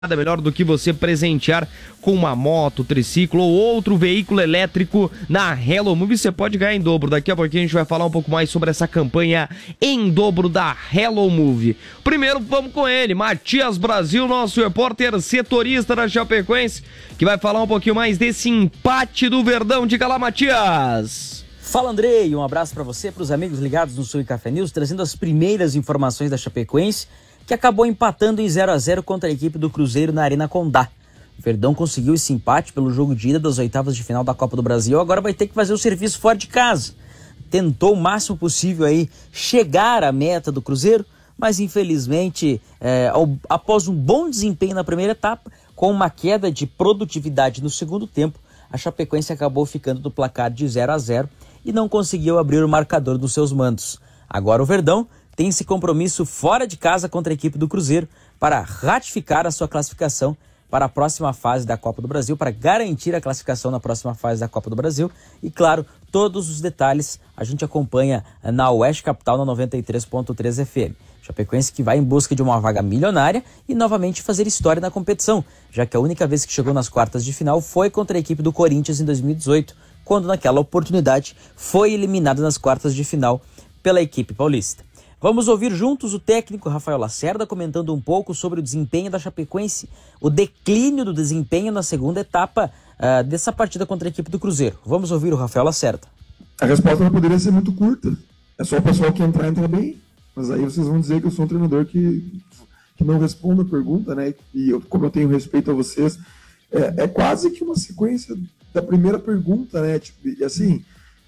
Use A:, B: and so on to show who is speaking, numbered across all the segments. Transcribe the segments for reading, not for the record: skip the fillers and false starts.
A: Nada melhor do que você presentear com uma moto, triciclo ou outro veículo elétrico na Hello Move. Você pode ganhar em dobro. Daqui a pouquinho a gente vai falar um pouco mais sobre essa campanha em dobro da Hello Move. Primeiro vamos com ele, Matias Brasil, nosso repórter setorista da Chapecoense, que vai falar um pouquinho mais desse empate do Verdão. Diga lá, Matias.
B: Fala, Andrei, um abraço para você, para os amigos ligados no Sul e Café News, trazendo as primeiras informações da Chapecoense, que acabou empatando em 0-0 contra a equipe do Cruzeiro na Arena Condá. O Verdão conseguiu esse empate pelo jogo de ida das oitavas de final da Copa do Brasil, agora vai ter que fazer o serviço fora de casa. Tentou o máximo possível aí chegar à meta do Cruzeiro, mas infelizmente, após um bom desempenho na primeira etapa, com uma queda de produtividade no segundo tempo, a Chapecoense acabou ficando no placar de 0-0 e não conseguiu abrir o marcador dos seus mandos. Agora o Verdão tem esse compromisso fora de casa contra a equipe do Cruzeiro para ratificar a sua classificação para a próxima fase da Copa do Brasil, para garantir a classificação na próxima fase da Copa do Brasil. E claro, todos os detalhes a gente acompanha na Oeste Capital na 93.3 FM. Chapecoense que vai em busca de uma vaga milionária e novamente fazer história na competição, já que a única vez que chegou nas quartas de final foi contra a equipe do Corinthians em 2018, quando naquela oportunidade foi eliminada nas quartas de final pela equipe paulista. Vamos ouvir juntos o técnico Rafael Lacerda comentando um pouco sobre o desempenho da Chapecoense, o declínio do desempenho na segunda etapa dessa partida contra a equipe do Cruzeiro. Vamos ouvir o Rafael Lacerda.
C: A resposta não poderia ser muito curta. É só o pessoal que entrar bem. Mas aí vocês vão dizer que eu sou um treinador que não responde a pergunta, né? E como eu tenho respeito a vocês, é quase que uma sequência da primeira pergunta, né? Tipo, e assim...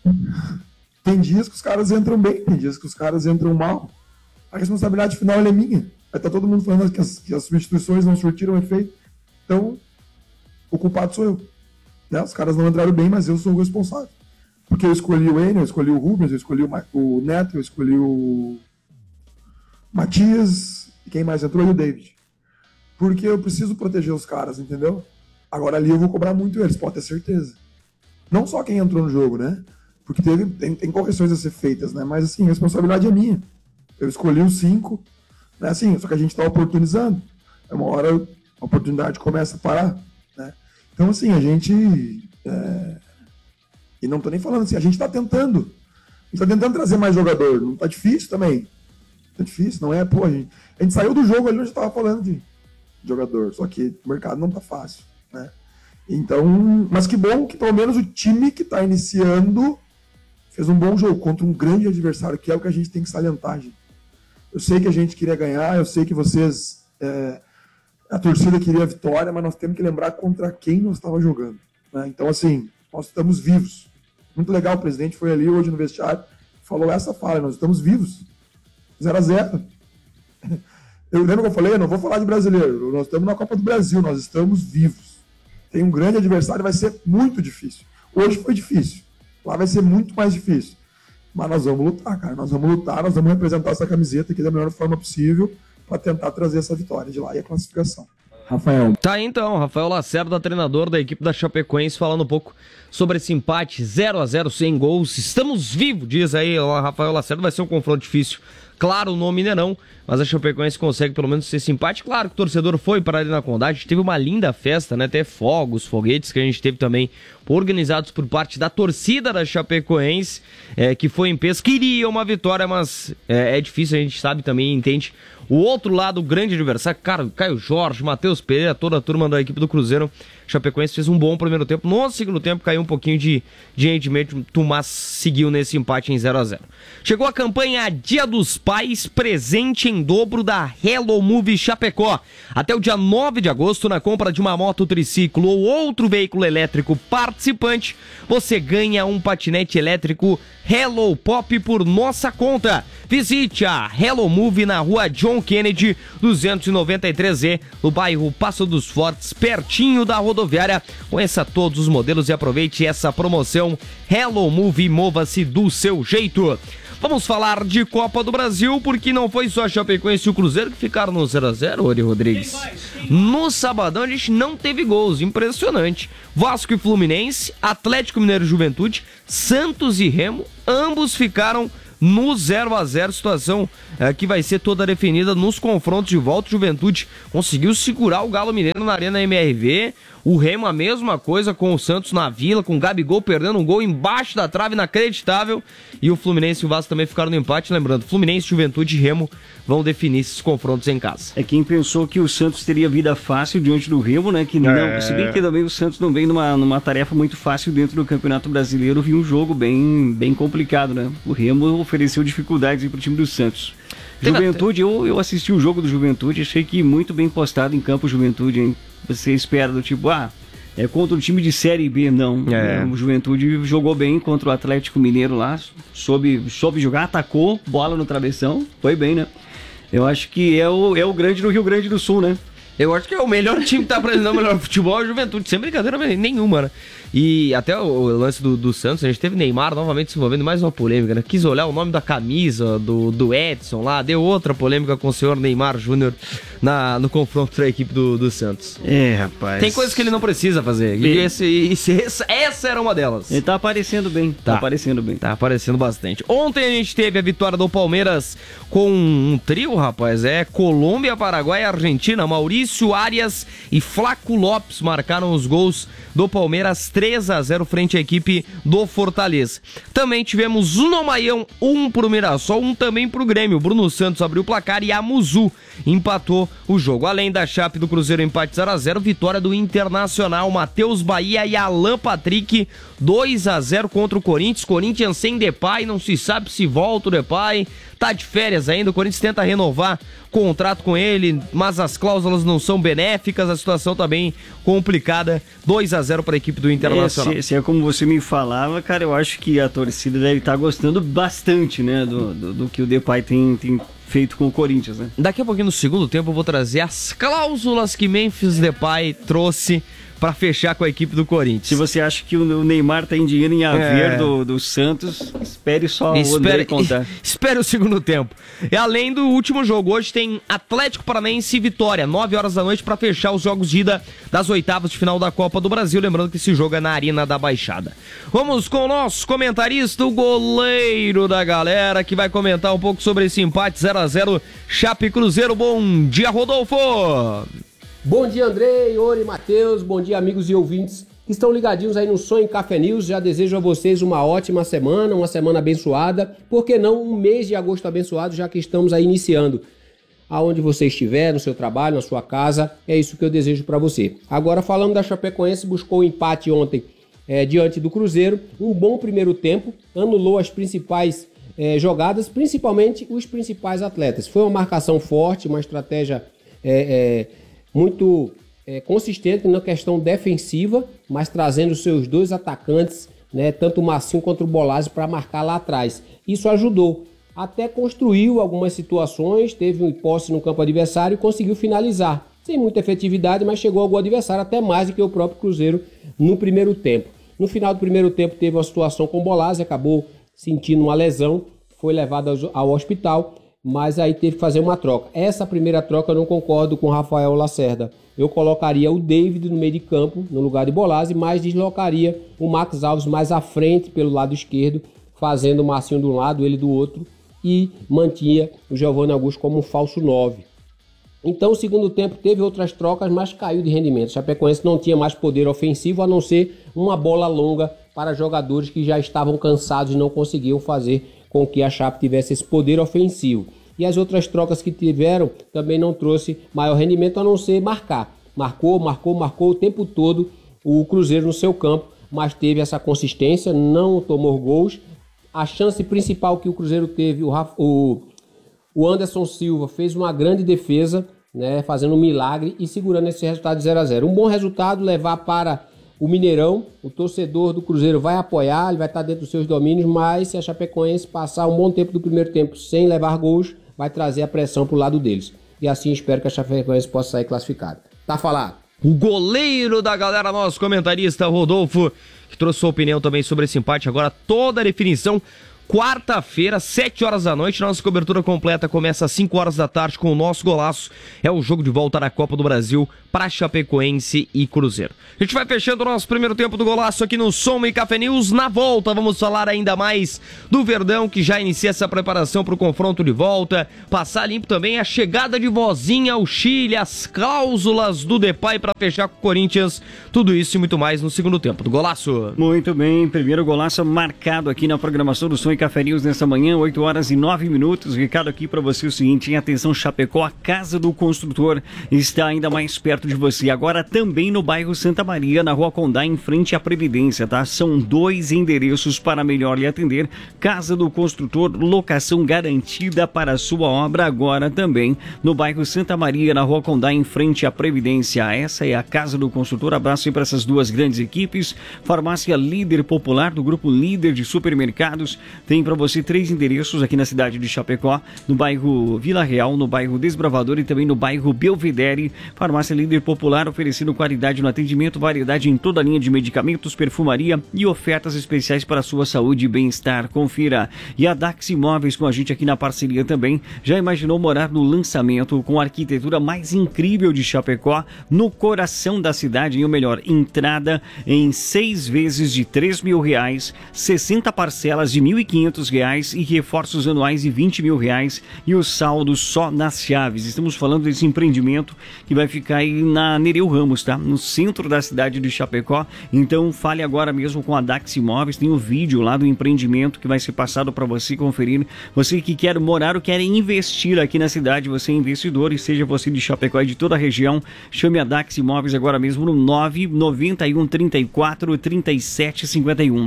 C: Tem dias que os caras entram bem, tem dias que os caras entram mal. A responsabilidade final é minha. Vai estar todo mundo falando que as substituições não surtiram efeito. Então, o culpado sou eu. Né? Os caras não entraram bem, mas eu sou o responsável. Porque eu escolhi o Enio, eu escolhi o Rubens, eu escolhi o Neto, eu escolhi o Matias, e quem mais entrou? E o David. Porque eu preciso proteger os caras, entendeu? Agora ali eu vou cobrar muito eles, pode ter certeza. Não só quem entrou no jogo, né? Porque tem correções a ser feitas, né? Mas, assim, a responsabilidade é minha. Eu escolhi os 5, né? Assim, só que a gente está oportunizando. É uma hora a oportunidade começa a parar, né? Então, assim, a gente... E não estou nem falando assim, a gente está tentando. A gente está tentando trazer mais jogador. Não está difícil também. Tá difícil, não é? Pô, a gente saiu do jogo ali onde estava falando de jogador. Só que o mercado não tá fácil, né? Então, mas que bom que pelo menos o time que está iniciando fez um bom jogo contra um grande adversário, que é o que a gente tem que salientar, gente. Eu sei que a gente queria ganhar, eu sei que vocês, a torcida queria a vitória, mas nós temos que lembrar contra quem nós estávamos jogando, né? Então, assim, nós estamos vivos. Muito legal, o presidente foi ali hoje no vestiário, falou essa fala, nós estamos vivos. 0-0. Eu lembro que eu falei, eu não vou falar de brasileiro, nós estamos na Copa do Brasil, nós estamos vivos. Tem um grande adversário, vai ser muito difícil. Hoje foi difícil. Lá vai ser muito mais difícil. Mas nós vamos lutar, cara. Nós vamos lutar, nós vamos representar essa camiseta aqui da melhor forma possível para tentar trazer essa vitória de lá e a classificação.
A: Rafael. Tá aí então, Rafael Lacerda, treinador da equipe da Chapecoense, falando um pouco sobre esse empate 0-0 sem gols. Estamos vivos, diz aí o Rafael Lacerda. Vai ser um confronto difícil, claro, no Mineirão, mas a Chapecoense consegue pelo menos esse empate. Claro que o torcedor foi para ali na Condá, a gente teve uma linda festa, né? Até fogos, foguetes que a gente teve também organizados por parte da torcida da Chapecoense, que foi em peso, queria uma vitória, mas é difícil, a gente sabe também, entende. O outro lado, o grande adversário, cara, Caio Jorge, Matheus Pereira, toda a turma da equipe do Cruzeiro. Chapecoense fez um bom primeiro tempo. No segundo tempo caiu um pouquinho de rendimento, mas seguiu nesse empate em 0-0. Chegou a campanha Dia dos Pais, presente em dobro da Hello Move Chapecó. Até o dia 9 de agosto, na compra de uma moto, triciclo ou outro veículo elétrico participante, você ganha um patinete elétrico Hello Pop por nossa conta. Visite a Hello Move na rua John Kennedy, 293E, no bairro Passo dos Fortes, pertinho da rodoviária. Conheça todos os modelos e aproveite essa promoção. Hello Move, mova-se do seu jeito. Vamos falar de Copa do Brasil, porque não foi só a Chapecoense e o Cruzeiro que ficaram no 0-0, Ori Rodrigues. No sabadão a gente não teve gols, impressionante. Vasco e Fluminense, Atlético Mineiro e Juventude, Santos e Remo, ambos ficaram no 0-0, situação que vai ser toda definida nos confrontos de volta. Juventude conseguiu segurar o Galo Mineiro na Arena MRV. O Remo a mesma coisa com o Santos na Vila, com o Gabigol perdendo um gol embaixo da trave, inacreditável. E o Fluminense e o Vasco também ficaram no empate. Lembrando, Fluminense, Juventude e Remo vão definir esses confrontos em casa.
D: É quem pensou que o Santos teria vida fácil diante do Remo, né? Que não, se bem que também o Santos não vem numa tarefa muito fácil dentro do Campeonato Brasileiro, viu um jogo bem complicado, né? O Remo ofereceu dificuldades para o time do Santos. Juventude, eu assisti o jogo do Juventude, achei que muito bem postado em campo. Juventude, hein? Você espera do tipo, é contra o time de Série B, não. O Juventude jogou bem contra o Atlético Mineiro lá, soube jogar, atacou, bola no travessão, foi bem, né? Eu acho que é o grande do Rio Grande do Sul, né?
A: Eu acho que é o melhor time que tá apresentando o melhor futebol é a Juventude, sem brincadeira nenhuma, né? E até o lance do Santos, a gente teve Neymar novamente se envolvendo em mais uma polêmica, né? Quis olhar o nome da camisa do Edson lá, deu outra polêmica com o senhor Neymar Júnior no confronto da equipe do Santos.
D: Rapaz.
A: Tem coisas que ele não precisa fazer, e essa era uma delas.
D: Ele tá aparecendo bem, tá aparecendo bastante. Ontem a gente teve a vitória do Palmeiras com um trio, rapaz, Colômbia, Paraguai e Argentina. Maurício Arias e Flaco Lopes marcaram os gols do Palmeiras, 3-0 frente à equipe do Fortaleza. Também tivemos um no Maião, um pro Mirassol, um também pro Grêmio. Bruno Santos abriu o placar e a Muzu empatou o jogo. Além da Chape do Cruzeiro, empate 0-0, vitória do Internacional, Matheus Bahia e Alan Patrick, 2-0 contra o Corinthians. Corinthians sem Depay, não se sabe se volta o Depay, tá de férias ainda, o Corinthians tenta renovar contrato com ele, mas as cláusulas não são benéficas, a situação tá bem complicada. 2-0 para a equipe do Internacional. Se é como você me falava, cara, eu acho que a torcida deve estar gostando bastante, né, do que o Depay tem feito com o Corinthians, né?
A: Daqui a pouquinho no segundo tempo eu vou trazer as cláusulas que Memphis Depay trouxe para fechar com a equipe do Corinthians.
D: Se você acha que o Neymar tem dinheiro em haver do Santos, espere só o André contar.
A: Espere o segundo tempo. E além do último jogo, hoje tem Atlético Paranaense e Vitória, 9 horas da noite, para fechar os jogos de ida das oitavas de final da Copa do Brasil. Lembrando que esse jogo é na Arena da Baixada. Vamos com o nosso comentarista, o goleiro da galera, que vai comentar um pouco sobre esse empate 0-0 Chape Cruzeiro. Bom dia, Rodolfo!
E: Bom dia, Andrei, Ori, Matheus, bom dia, amigos e ouvintes que estão ligadinhos aí no Sonho Café News. Já desejo a vocês uma ótima semana, uma semana abençoada, por que não um mês de agosto abençoado, já que estamos aí iniciando. Aonde você estiver, no seu trabalho, na sua casa, é isso que eu desejo para você. Agora, falando da Chapecoense, buscou o empate ontem diante do Cruzeiro, um bom primeiro tempo, anulou as principais jogadas, principalmente os principais atletas. Foi uma marcação forte, uma estratégia muito consistente na questão defensiva, mas trazendo os seus dois atacantes, né, tanto o Massinho quanto o Bolazzi, para marcar lá atrás. Isso ajudou. Até construiu algumas situações, teve um posse no campo adversário e conseguiu finalizar. Sem muita efetividade, mas chegou ao gol adversário até mais do que o próprio Cruzeiro no primeiro tempo. No final do primeiro tempo teve uma situação com o Bolazzi, acabou sentindo uma lesão, foi levado ao hospital, mas aí teve que fazer uma troca. Essa primeira troca eu não concordo com o Rafael Lacerda. Eu colocaria o David no meio de campo, no lugar de Bolazzi, mas deslocaria o Max Alves mais à frente, pelo lado esquerdo, fazendo o Marcinho de um lado, ele do outro, e mantinha o Giovanni Augusto como um falso 9. Então o segundo tempo teve outras trocas, mas caiu de rendimento. O Chapecoense não tinha mais poder ofensivo, a não ser uma bola longa para jogadores que já estavam cansados e não conseguiam fazer com que a Chape tivesse esse poder ofensivo. E as outras trocas que tiveram também não trouxe maior rendimento, a não ser marcar. Marcou o tempo todo o Cruzeiro no seu campo, mas teve essa consistência, não tomou gols. A chance principal que o Cruzeiro teve, o Anderson Silva fez uma grande defesa, né, fazendo um milagre e segurando esse resultado de 0-0. Um bom resultado, levar para o Mineirão, o torcedor do Cruzeiro vai apoiar, ele vai estar dentro dos seus domínios, mas se a Chapecoense passar um bom tempo do primeiro tempo sem levar gols, vai trazer a pressão para o lado deles. E assim espero que a Chapecoense possa sair classificada. Tá falado.
A: O goleiro da galera, nosso comentarista Rodolfo, que trouxe sua opinião também sobre esse empate. Agora toda a definição quarta-feira, 7 horas da noite. Nossa cobertura completa começa às 5 horas da tarde com o nosso golaço. É o jogo de volta da Copa do Brasil para Chapecoense e Cruzeiro. A gente vai fechando o nosso primeiro tempo do golaço aqui no Som e Café News. Na volta, vamos falar ainda mais do Verdão, que já inicia essa preparação para o confronto de volta. Passar limpo também a chegada de Vozinha ao Chile, as cláusulas do Depay para fechar com o Corinthians. Tudo isso e muito mais no segundo tempo do golaço.
F: Muito bem, primeiro golaço marcado aqui na programação do Som e Café News nessa manhã, 8 horas e 9 minutos. Recado aqui para você o seguinte, em atenção Chapecó, a Casa do Construtor está ainda mais perto de você. Agora também no bairro Santa Maria, na Rua Condá, em frente à Previdência, tá? São 2 endereços para melhor lhe atender. Casa do Construtor, locação garantida para a sua obra. Agora também no bairro Santa Maria, na Rua Condá, em frente à Previdência. Essa é a Casa do Construtor. Abraço aí para essas duas grandes equipes. Farmácia Líder Popular, do grupo Líder de Supermercados. Tem para você 3 endereços aqui na cidade de Chapecó, no bairro Vila Real, no bairro Desbravador e também no bairro Belvedere. Farmácia Líder Popular, oferecendo qualidade no atendimento, variedade em toda a linha de medicamentos, perfumaria e ofertas especiais para a sua saúde e bem-estar. Confira. E a Dax Imóveis com a gente aqui na parceria também. Já imaginou morar no lançamento com a arquitetura mais incrível de Chapecó, no coração da cidade, e o melhor, entrada em 6 vezes de R$3.000, 60 parcelas de R$1.500 e reforços anuais de R$20.000 e o saldo só nas chaves. Estamos falando desse empreendimento que vai ficar aí na Nereu Ramos, tá? No centro da cidade de Chapecó. Então fale agora mesmo com a Dax Imóveis. Tem o vídeo lá do empreendimento que vai ser passado para você conferir. Você que quer morar ou quer investir aqui na cidade, você é investidor e seja você de Chapecó e de toda a região, chame a Dax Imóveis agora mesmo no 991 34 37 51.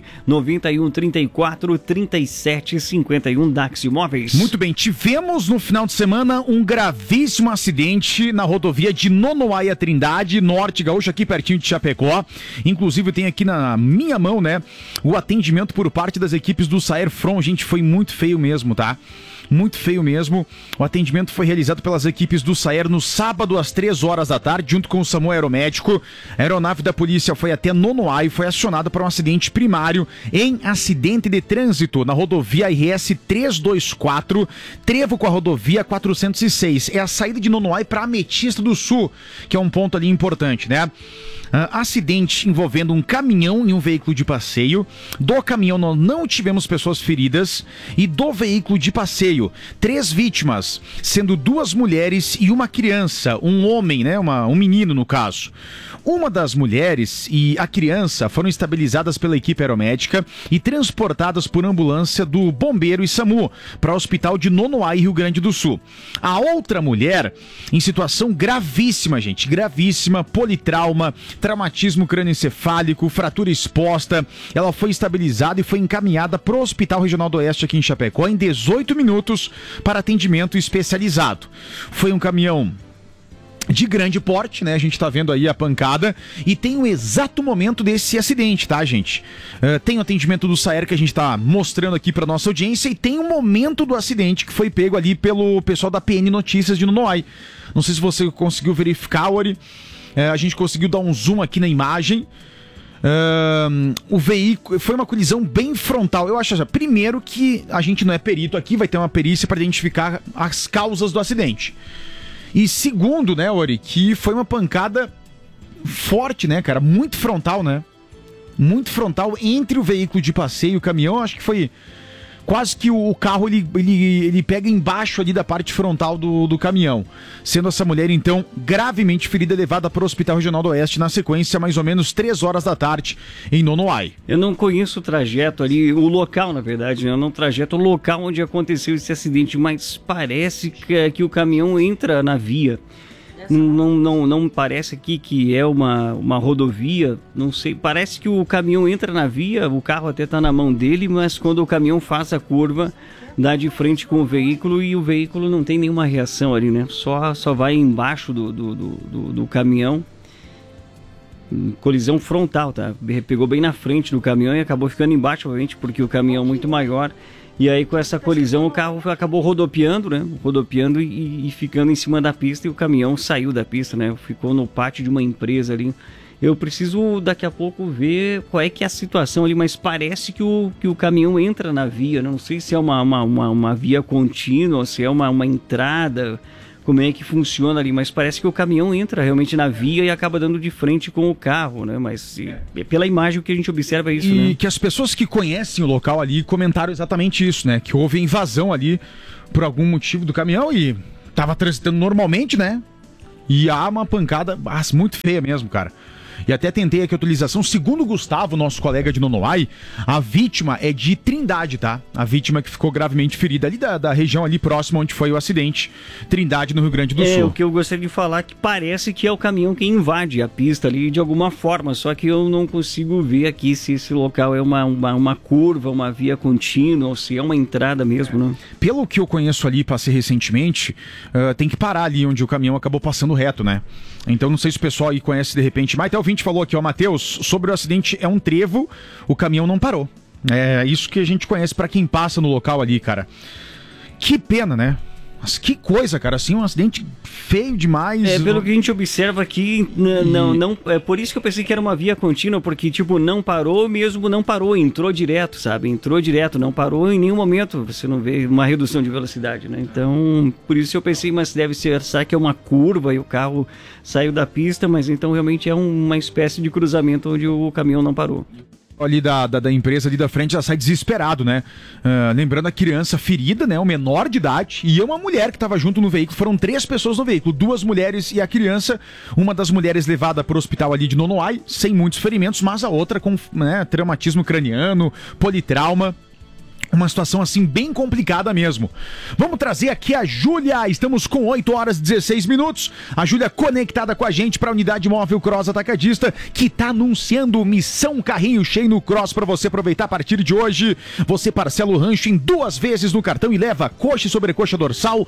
F: 991 34 37 51. Dax Imóveis.
G: Muito bem, tivemos no final de semana um gravíssimo acidente na rodovia de Nonoaia Trindade, Norte Gaúcho, aqui pertinho de Chapecó. Inclusive tem aqui na minha mão, né, o atendimento por parte das equipes do Saer From. Gente, foi muito feio mesmo, tá? Muito feio mesmo. O atendimento foi realizado pelas equipes do Saer no sábado às 3 horas da tarde, junto com o SAMU Aeromédico. A aeronave da polícia foi até Nonoai e foi acionada para um acidente primário em acidente de trânsito na rodovia RS 324, trevo com a rodovia 406. É a saída de Nonoai para Ametista do Sul, que é um ponto ali importante, né? Acidente envolvendo um caminhão e um veículo de passeio. Do caminhão nós não tivemos pessoas feridas e do veículo de passeio 3 vítimas, sendo 2 mulheres e uma criança, um homem, né, um menino no caso. Uma das mulheres e a criança foram estabilizadas pela equipe aeromédica e transportadas por ambulância do Bombeiro e SAMU para o hospital de Nonoai, Rio Grande do Sul. A outra mulher, em situação gravíssima, gente, gravíssima, politrauma, traumatismo crânioencefálico, fratura exposta, ela foi estabilizada e foi encaminhada para o Hospital Regional do Oeste aqui em Chapecó em 18 minutos para atendimento especializado. Foi um caminhão de grande porte, né? A gente tá vendo aí a pancada e tem o exato momento desse acidente, tá, gente? Tem o atendimento do Saer que a gente tá mostrando aqui pra nossa audiência e tem o momento do acidente que foi pego ali pelo pessoal da PN Notícias de Nonoai. Não sei se você conseguiu verificar, Ori. A gente conseguiu dar um zoom aqui na imagem. O veículo foi uma colisão bem frontal. Eu acho, primeiro, que a gente não é perito aqui, vai ter uma perícia para identificar as causas do acidente. E segundo, né, Ori, que foi uma pancada forte, né, cara? Muito frontal, né? Muito frontal entre o veículo de passeio e o caminhão. Acho que foi quase que o carro ele pega embaixo ali da parte frontal do caminhão. Sendo essa mulher, então, gravemente ferida, levada para o Hospital Regional do Oeste na sequência, mais ou menos 3 horas da tarde, em Nonoai.
F: Eu não conheço o trajeto ali, o local, na verdade, né? Não o trajeto, o local onde aconteceu esse acidente, mas parece que o caminhão entra na via. Não me parece aqui que é uma rodovia, não sei, parece que o caminhão entra na via, o carro até está na mão dele, mas quando o caminhão faz a curva, dá de frente com o veículo e o veículo não tem nenhuma reação ali, né? Só vai embaixo do caminhão, colisão frontal, tá? Pegou bem na frente do caminhão e acabou ficando embaixo, obviamente, porque o caminhão é muito maior. E aí com essa colisão o carro acabou rodopiando, né? Rodopiando e ficando em cima da pista e o caminhão saiu da pista, né? Ficou no pátio de uma empresa ali Eu preciso daqui a pouco ver qual é que é a situação ali, mas parece que o caminhão entra na via, não sei se é uma via contínua, se é uma entrada, como é que funciona ali, mas parece que o caminhão entra realmente na via e acaba dando de frente com o carro, né? Mas pela imagem o que a gente observa é isso, né?
G: E que as pessoas que conhecem o local ali comentaram exatamente isso, né? Que houve invasão ali por algum motivo do caminhão e tava transitando normalmente, né? E há uma pancada muito feia mesmo, cara. E até tentei aqui a atualização. Segundo o Gustavo, nosso colega de Nonoai, a vítima é de Trindade, tá? A vítima que ficou gravemente ferida ali da região ali próxima onde foi o acidente. Trindade, no Rio Grande do Sul.
F: O que eu gostaria de falar é que parece que é o caminhão que invade a pista ali de alguma forma, só que eu não consigo ver aqui se esse local é uma curva, uma via contínua, ou se é uma entrada mesmo, né?
G: Pelo que eu conheço ali, passei recentemente, tem que parar ali onde o caminhão acabou passando reto, né? Então não sei se o pessoal aí conhece de repente, mas até o ouvinte falou aqui, ó, Matheus, sobre o acidente é um trevo, o caminhão não parou. É isso que a gente conhece pra quem passa no local ali, cara. Que pena, né? Mas que coisa, cara, assim, um acidente feio demais.
F: Pelo que a gente observa aqui, não, é por isso que eu pensei que era uma via contínua, porque, tipo, não parou mesmo, não parou, entrou direto, sabe? Entrou direto, não parou em nenhum momento, você não vê uma redução de velocidade, né? Então, por isso eu pensei, mas deve ser, será que é uma curva e o carro saiu da pista, mas então realmente é uma espécie de cruzamento onde o caminhão não parou.
G: Ali da empresa ali da frente já sai desesperado, né? Lembrando a criança ferida, né? O menor de idade e uma mulher que estava junto no veículo. Foram 3 pessoas no veículo, 2 mulheres e a criança. Uma das mulheres levada para o hospital ali de Nonoai, sem muitos ferimentos, mas a outra com, né, traumatismo craniano, politrauma. Uma situação assim bem complicada mesmo. Vamos trazer aqui a Júlia. Estamos com 8 horas e 16 minutos. A Júlia conectada com a gente para a unidade móvel Cross Atacadista, que está anunciando missão carrinho cheio no Cross para você aproveitar a partir de hoje. Você parcela o rancho em 2 vezes no cartão e leva coxa e sobrecoxa dorsal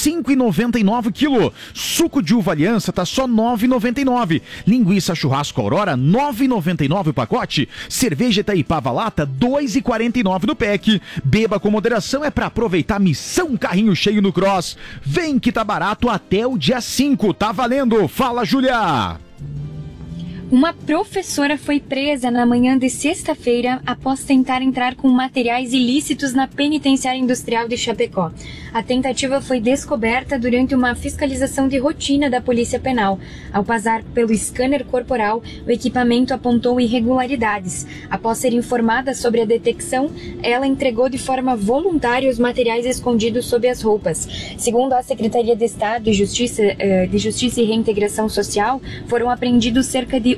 G: 5,99 kg. Suco de uva aliança tá só 9,99. Linguiça churrasco Aurora 9,99 o pacote. Cerveja Itaipava lata 2,49 no pack. Beba com moderação, é pra aproveitar missão carrinho cheio no Cross. Vem que tá barato até o dia 5, tá valendo. Fala, Júlia!
H: Uma professora foi presa na manhã de sexta-feira após tentar entrar com materiais ilícitos na penitenciária industrial de Chapecó. A tentativa foi descoberta durante uma fiscalização de rotina da Polícia Penal. Ao passar pelo scanner corporal, o equipamento apontou irregularidades. Após ser informada sobre a detecção, ela entregou de forma voluntária os materiais escondidos sob as roupas. Segundo a Secretaria de Estado de Justiça e Reintegração Social, foram apreendidos cerca de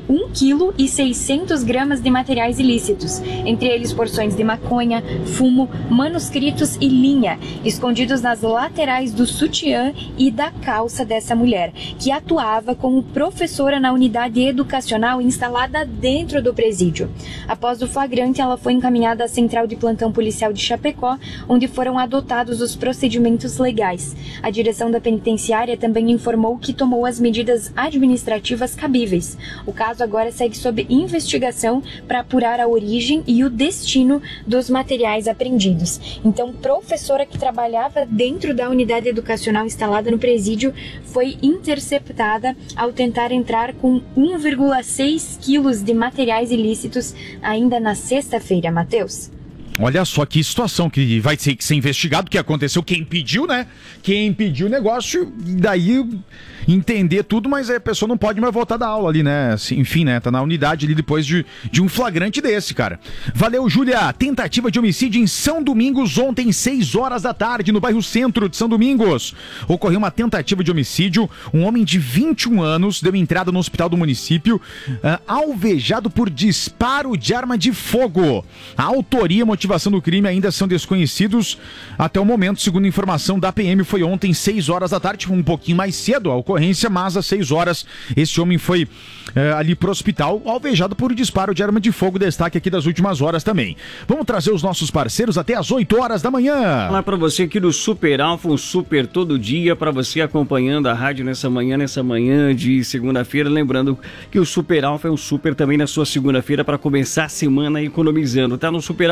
H: 1,6 kg de materiais ilícitos, entre eles porções de maconha, fumo, manuscritos e linha, escondidos nas laterais do sutiã e da calça dessa mulher, que atuava como professora na unidade educacional instalada dentro do presídio. Após o flagrante, ela foi encaminhada à Central de Plantão Policial de Chapecó, onde foram adotados os procedimentos legais. A direção da penitenciária também informou que tomou as medidas administrativas cabíveis. O caso agora segue sob investigação para apurar a origem e o destino dos materiais apreendidos. Então, professora que trabalhava dentro da unidade educacional instalada no presídio foi interceptada ao tentar entrar com 1,6 quilos de materiais ilícitos ainda na sexta-feira, Matheus.
G: Olha só que situação que vai ter que ser investigado, o que aconteceu, quem pediu, né? Quem pediu o negócio, e daí entender tudo, mas a pessoa não pode mais voltar da aula ali, né? Enfim, né? Tá na unidade ali depois de um flagrante desse, cara. Valeu, Júlia. Tentativa de homicídio em São Domingos ontem, 6 horas da tarde, no bairro Centro de São Domingos. Ocorreu uma tentativa de homicídio. Um homem de 21 anos deu entrada no hospital do município, alvejado por disparo de arma de fogo. A autoria e a motivação do crime ainda são desconhecidos até o momento. Segundo informação da PM, foi ontem, 6 horas da tarde, um pouquinho mais cedo a ocorrência, mas às 6 horas esse homem foi ali pro hospital, alvejado por disparo de arma de fogo. Destaque aqui das últimas horas também. Vamos trazer os nossos parceiros até às 8 horas da manhã.
F: Olá para você aqui do Super Alfa, um super todo dia para você acompanhando a rádio nessa manhã de segunda-feira. Lembrando que o Super Alfa é um super também na sua segunda-feira para começar a semana economizando. Tá no Super Alfa você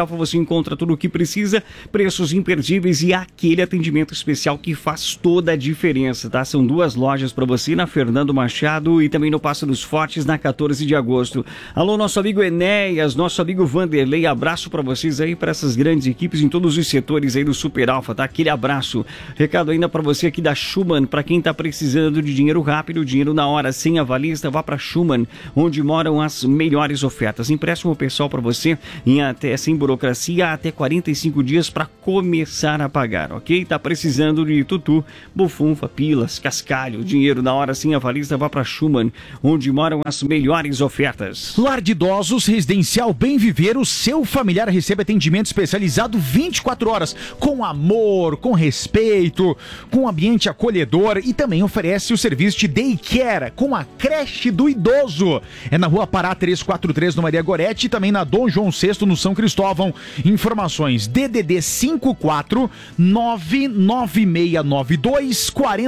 F: encontra tudo o que precisa, preços imperdíveis e aquele atendimento especial que faz toda a diferença, tá? São 2 lojas para você, na Fernando Machado e também no Passo dos Fortes, na 14 de agosto. Alô, nosso amigo Enéas, nosso amigo Vanderlei, abraço para vocês aí, para essas grandes equipes em todos os setores aí do Super Alfa, tá? Aquele abraço. Recado ainda para você aqui da Schumann, para quem tá precisando de dinheiro rápido, dinheiro na hora, sem avalista, vá para Schumann, onde moram as melhores ofertas. Empréstimo pessoal para você, sem burocracia, até 45 dias para começar a pagar, ok? Tá precisando de tutu, bufunfa, pilas, cascalho, dinheiro na hora, sem avalista, vá para Schumann, onde moram as melhores ofertas.
G: Lar de Idosos Residencial Bem Viver, o seu familiar recebe atendimento especializado 24 horas, com amor, com respeito, com ambiente acolhedor, e também oferece o serviço de daycare com a creche do idoso. É na Rua Pará 343, no Maria Gorete, e também na Dom João VI, no São Cristóvão. Informações: DDD 54 99692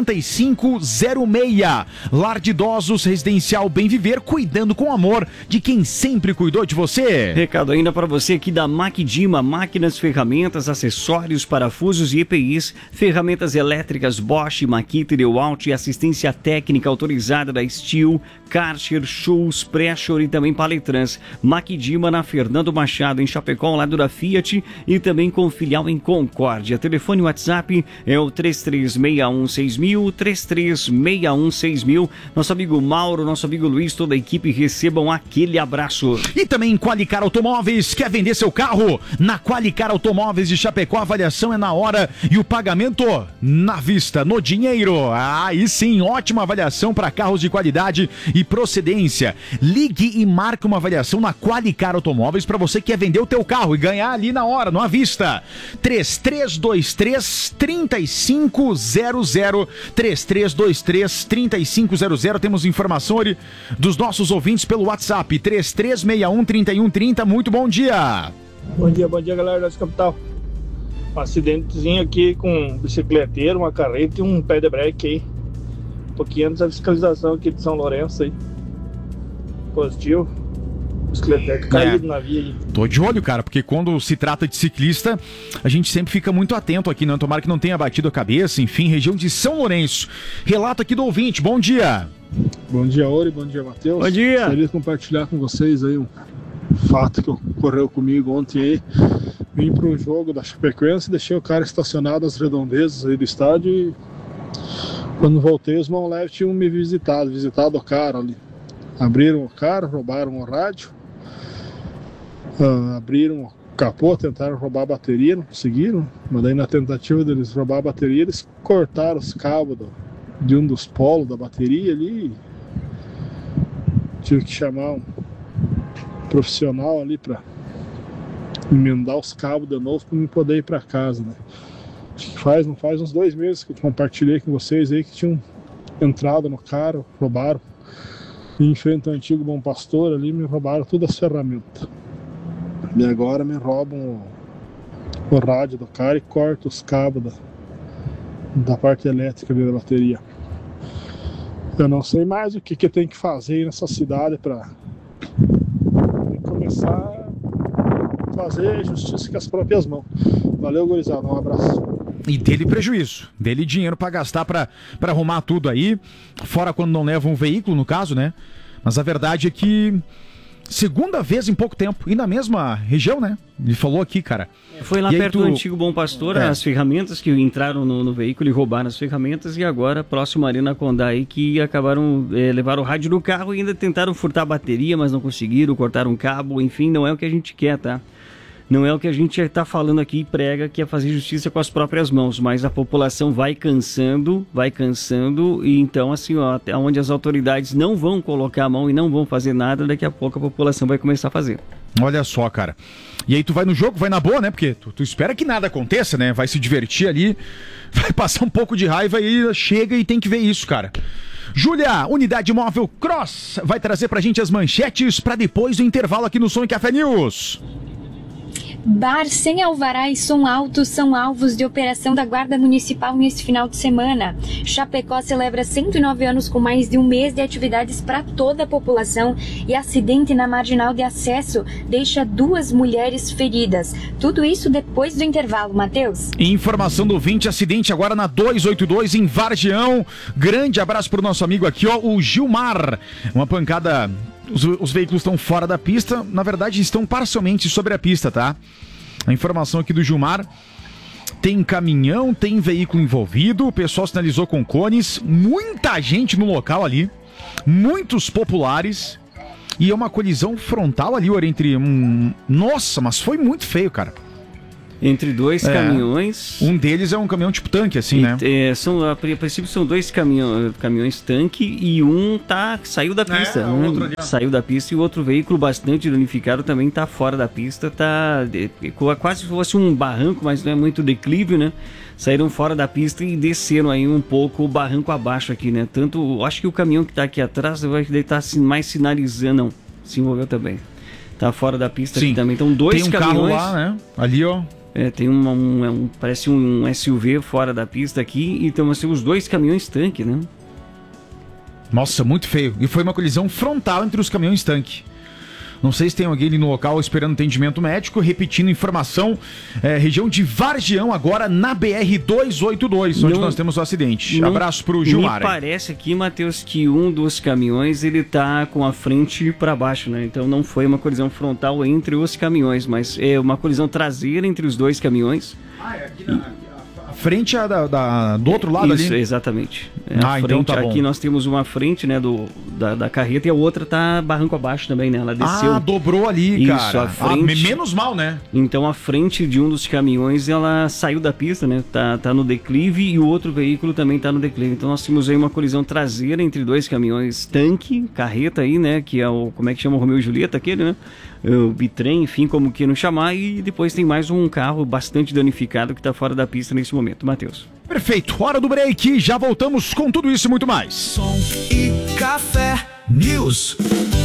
G: 4506. Lar de Idosos Residencial Bem Viver, cuidando com amor de quem sempre cuidou de você.
F: Recado ainda para você aqui da Macdima, máquinas, ferramentas, acessórios, parafusos e EPIs, ferramentas elétricas Bosch, Makita, DeWalt e assistência técnica autorizada da Steel, Karcher, Schultz, Pressure e também Paletrans. Macdima na Fernando Machado, em Chapecó, ao lado da Fiat, e também com filial em Concórdia. Telefone WhatsApp é o 33616000, 33616000. Nosso amigo Mauro, nosso amigo Luiz, toda a equipe recebam aquele abraço.
G: E também Qualicar Automóveis, quer vender seu carro? Na Qualicar Automóveis de Chapecó, a avaliação é na hora e o pagamento na vista, no dinheiro. Aí sim, ótima avaliação para carros de qualidade e procedência. Ligue e marque uma avaliação na Qualicar Automóveis para você que quer vender o teu carro e ganhar ali na hora, no à vista. 3323-3500, 3323-3500. Temos informação dos nossos ouvintes pelo WhatsApp, 3361-3130. Muito bom dia.
I: Bom dia, galera da capital. Um acidentezinho aqui com um bicicleteiro, uma carreta e um pé de breque aí. Um pouquinho antes da fiscalização aqui de São Lourenço aí. Positivo. Bicicleteiro caído na via aí.
G: Tô de olho, cara, porque quando se trata de ciclista, a gente sempre fica muito atento aqui, né? Tomara que não tenha batido a cabeça, enfim, região de São Lourenço. Relato aqui do ouvinte, bom dia.
I: Bom dia, Ori, bom dia, Matheus.
F: Bom dia.
I: Gostaria de compartilhar com vocês aí um fato que ocorreu comigo ontem aí. Vim para um jogo da Chapecoense, deixei o cara estacionado às redondezas aí do estádio e quando voltei os mão leves tinham me visitado o cara ali. Abriram o carro, roubaram o rádio, abriram o capô, tentaram roubar a bateria, não conseguiram, mas daí na tentativa deles roubar a bateria, eles cortaram os cabos de um dos polos da bateria ali. Tive que chamar um profissional ali para emendar os cabos de novo para eu poder ir para casa, né? Acho que não faz uns 2 meses que eu compartilhei com vocês aí que tinham entrado no carro, roubaram. E em frente ao antigo Bom Pastor ali, me roubaram todas as ferramentas. E agora me roubam o rádio do cara e cortam os cabos da parte elétrica da bateria. Eu não sei mais o que tem que fazer nessa cidade para começar a fazer justiça com as próprias mãos. Valeu, gurizada, um abraço.
G: E dele prejuízo, dele dinheiro pra gastar pra arrumar tudo aí, fora quando não leva um veículo, no caso, né? Mas a verdade é que segunda vez em pouco tempo, e na mesma região, né? Ele falou aqui, cara.
F: Foi lá perto do antigo Bom Pastor, as ferramentas que entraram no veículo e roubaram as ferramentas, e agora próximo à Arena Condá aí que acabaram, levaram o rádio do carro e ainda tentaram furtar a bateria, mas não conseguiram, cortaram um cabo, enfim, não é o que a gente quer, tá? Não é o que a gente está falando aqui e prega, que é fazer justiça com as próprias mãos, mas a população vai cansando, e então assim, ó, até onde as autoridades não vão colocar a mão e não vão fazer nada, daqui a pouco a população vai começar a fazer.
G: Olha só, cara. E aí tu vai no jogo, vai na boa, né? Porque tu espera que nada aconteça, né? Vai se divertir ali, vai passar um pouco de raiva e chega e tem que ver isso, cara. Júlia, Unidade Móvel Cross, vai trazer pra gente as manchetes pra depois do intervalo aqui no Som e Café News.
H: Bar sem alvará e som alto são alvos de operação da Guarda Municipal nesse final de semana. Chapecó celebra 109 anos com mais de um mês de atividades para toda a população e acidente na marginal de acesso deixa 2 mulheres feridas. Tudo isso depois do intervalo, Matheus.
G: Informação do 20, acidente agora na 282 em Vargião. Grande abraço pro nosso amigo aqui, ó, o Gilmar. Uma pancada... Os veículos estão fora da pista, na verdade estão parcialmente sobre a pista, tá? A informação aqui do Gilmar, tem caminhão, tem veículo envolvido, o pessoal sinalizou com cones, muita gente no local ali, muitos populares, e é uma colisão frontal ali, entre Nossa, mas foi muito feio, cara.
F: Entre 2 caminhões.
G: Um deles é um caminhão tipo tanque, assim, né?
F: A princípio são 2 caminhões tanque e um saiu da pista. Saiu da pista e o outro veículo bastante danificado também tá fora da pista. Quase fosse um barranco, mas não é muito declive, né? Saíram fora da pista e desceram aí um pouco o barranco abaixo aqui, né? Acho que o caminhão que tá aqui atrás deve estar mais sinalizando. Não, se envolveu também. Tá fora da pista. Sim. Aqui também. Então 2 caminhões.
G: Tem um carro lá, né? Ali, ó.
F: Tem parece um SUV fora da pista aqui e temos os 2 caminhões tanque, né?
G: Nossa, muito feio. E foi uma colisão frontal entre os caminhões tanque. Não sei se tem alguém ali no local esperando atendimento médico. Repetindo informação, região de Vargião, agora na BR-282, onde nós temos o acidente. Abraço pro Gilmar.
F: Me parece aqui, Matheus, que um dos caminhões ele tá com a frente para baixo, né? Então não foi uma colisão frontal entre os caminhões, mas é uma colisão traseira entre os 2 caminhões.
G: Aqui a frente do outro lado. Isso, ali?
F: Exatamente.
G: Então tá bom.
F: Aqui nós temos uma frente, né, da carreta e a outra tá barranco abaixo também, né? Ela desceu.
G: Dobrou ali, cara.
F: Isso, a frente.
G: Menos mal, né?
F: Então a frente de um dos caminhões, ela saiu da pista, né? Tá no declive e o outro veículo também tá no declive. Então nós temos aí uma colisão traseira entre 2 caminhões tanque, carreta aí, né? Que é como é que chama o Romeu e Julieta, aquele, né? O bitrem, enfim, como que não chamar, e depois tem mais um carro bastante danificado que está fora da pista nesse momento, Matheus.
G: Perfeito, hora do break, já voltamos com tudo isso e muito mais.
J: Som e Café News.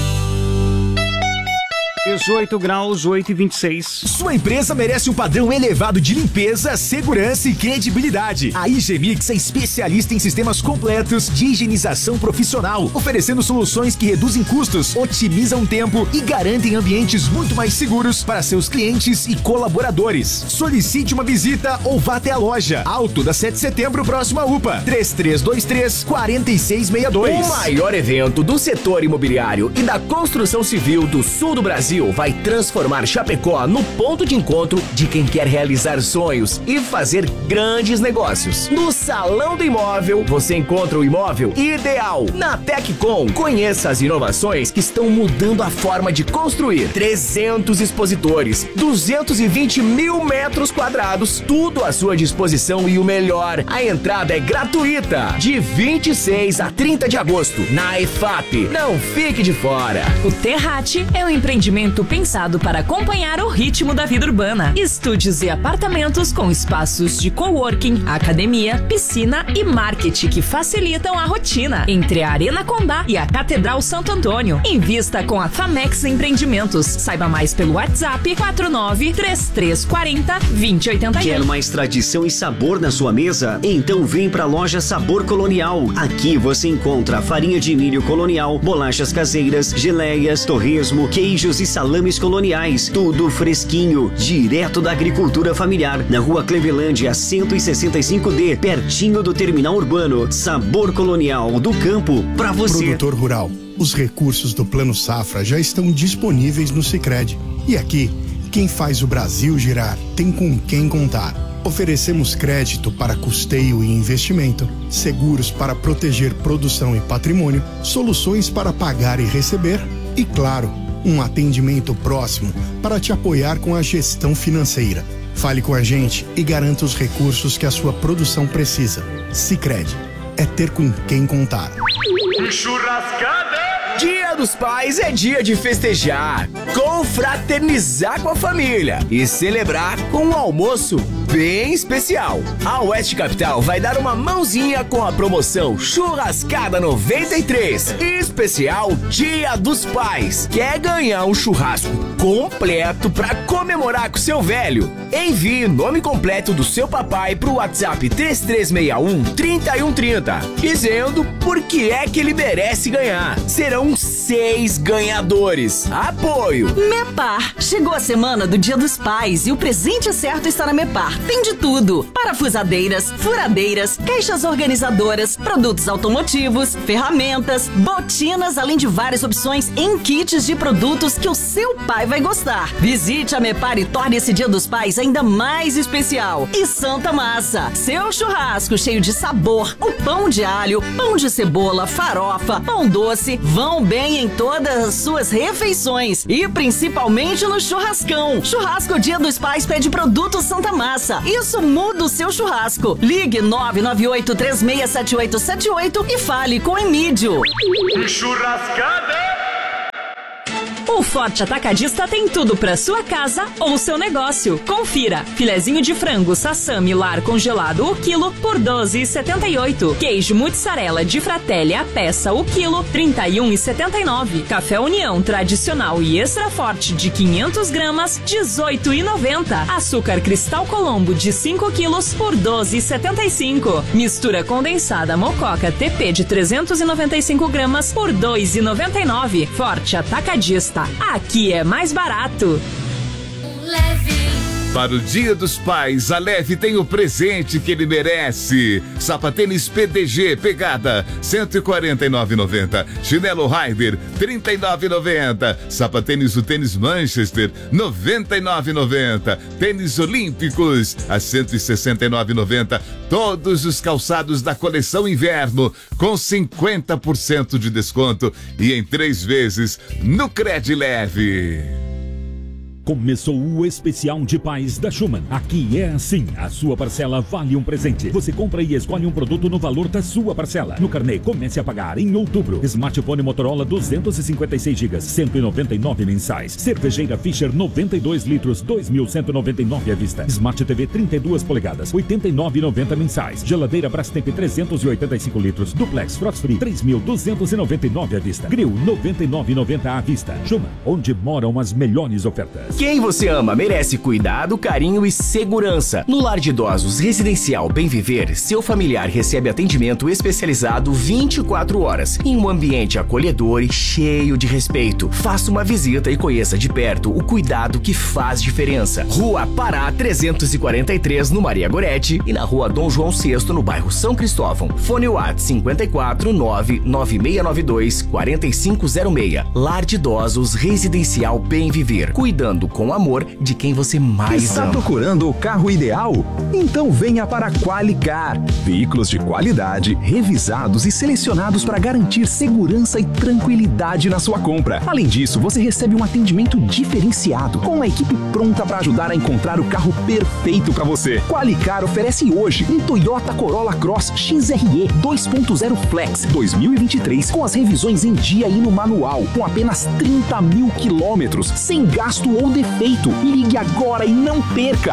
F: 18 graus, 8h26.
J: Sua empresa merece um padrão elevado de limpeza, segurança e credibilidade. A IG Mix é especialista em sistemas completos de higienização profissional, oferecendo soluções que reduzem custos, otimizam tempo e garantem ambientes muito mais seguros para seus clientes e colaboradores. Solicite uma visita ou vá até a loja. Alto da 7 de setembro, próxima UPA. 3323-4662.
K: O maior evento do setor imobiliário e da construção civil do sul do Brasil vai transformar Chapecó no ponto de encontro de quem quer realizar sonhos e fazer grandes negócios. No Salão do Imóvel, você encontra o imóvel ideal. Na Teccom, conheça as inovações que estão mudando a forma de construir. 300 expositores, 220 mil metros quadrados, tudo à sua disposição e o melhor, a entrada é gratuita. De 26 a 30 de agosto, na EFAP. Não fique de fora.
L: O Terrate é um empreendimento pensado para acompanhar o ritmo da vida urbana. Estúdios e apartamentos com espaços de coworking, academia, piscina e marketing que facilitam a rotina. Entre a Arena Condá e a Catedral Santo Antônio. Invista com a Famex Empreendimentos. Saiba mais pelo WhatsApp 493340-2081.
M: Quer mais tradição e sabor na sua mesa? Então vem pra loja Sabor Colonial. Aqui você encontra farinha de milho colonial, bolachas caseiras, geleias, torresmo, queijos e salames coloniais, tudo fresquinho, direto da agricultura familiar, na Rua Clevelândia 165D, pertinho do terminal urbano. Sabor Colonial do campo pra você.
N: Produtor rural, os recursos do Plano Safra já estão disponíveis no Sicredi. E aqui, quem faz o Brasil girar tem com quem contar. Oferecemos crédito para custeio e investimento, seguros para proteger produção e patrimônio, soluções para pagar e receber e, claro, um atendimento próximo para te apoiar com a gestão financeira. Fale com a gente e garanta os recursos que a sua produção precisa. Sicredi é ter com quem contar.
J: Churrascada!
K: Dia dos Pais é dia de festejar, confraternizar com a família e celebrar com um almoço bem especial. A Oeste Capital vai dar uma mãozinha com a promoção Churrascada 93, especial Dia dos Pais. Quer ganhar um churrasco completo para comemorar com seu velho? Envie nome completo do seu papai pro WhatsApp 3361-3130, dizendo por que é que ele merece ganhar. Serão 6 ganhadores. Apoio
L: Mepar. Chegou a semana do Dia dos Pais e o presente certo está na Mepar. Tem de tudo: parafusadeiras, furadeiras, caixas organizadoras, produtos automotivos, ferramentas, botinas, além de várias opções em kits de produtos que o seu pai vai gostar. Visite a Mepar e torne esse Dia dos Pais ainda mais especial. E Santa Massa, seu churrasco cheio de sabor, o pão de alho, pão de cebola, farofa, pão doce, vão bem em todas as suas refeições e principalmente no churrascão. Churrasco Dia dos Pais pede produto Santa Massa. Isso muda o seu churrasco. Ligue 998-367878 e fale com Emídio.
K: Churrascada!
L: O Forte Atacadista tem tudo para sua casa ou seu negócio. Confira: filezinho de frango Sassami Lar congelado o quilo por R$12,78. Queijo mussarela de Fratelli a peça o quilo R$31,79. Café União tradicional e extra forte de 500 gramas R$18,90. Açúcar Cristal Colombo de 5 quilos por R$12,75. Mistura condensada Mococa TP de 395 gramas por R$2,99. Forte Atacadista. Aqui é mais barato.
O: Para o Dia dos Pais, a Leve tem o presente que ele merece. Sapatênis PDG pegada, R$149,90. Chinelo Rider, R$39,90. Sapatênis o tênis Manchester, R$99,90. Tênis Olímpicos, a R$169,90. Todos os calçados da coleção inverno, com 50% de desconto e em 3 vezes no Cred Leve.
P: Começou o especial de pais da Schumann. Aqui é assim, a sua parcela vale um presente. Você compra e escolhe um produto no valor da sua parcela. No carnê, comece a pagar em outubro. Smartphone Motorola 256 GB, R$199 mensais. Cervejeira Fischer 92 litros, R$2.199 à vista. Smart TV 32 polegadas, R$89,90 mensais. Geladeira Brastemp 385 litros, Duplex Frost Free, R$3.299 à vista. Grill 99,90 à vista. Schumann, onde moram as melhores ofertas.
K: Quem você ama merece cuidado, carinho e segurança. No Lar de Idosos Residencial Bem Viver, seu familiar recebe atendimento especializado 24 horas, em um ambiente acolhedor e cheio de respeito. Faça uma visita e conheça de perto o cuidado que faz diferença. Rua Pará 343, no Maria Goretti, e na Rua Dom João VI, no bairro São Cristóvão. Fone WhatsApp 54 99692 4506. Lar de Idosos Residencial Bem Viver. Cuidando com amor de quem você mais
Q: Está
K: ama.
Q: procurando o carro ideal? Então venha para a Qualicar. Veículos de qualidade, revisados e selecionados para garantir segurança e tranquilidade na sua compra. Além disso, você recebe um atendimento diferenciado, com uma equipe pronta para ajudar a encontrar o carro perfeito para você. Qualicar oferece hoje um Toyota Corolla Cross XRE 2.0 Flex 2023, com as revisões em dia e no manual, com apenas 30 mil quilômetros, sem gasto ou defeito. Ligue agora e não perca.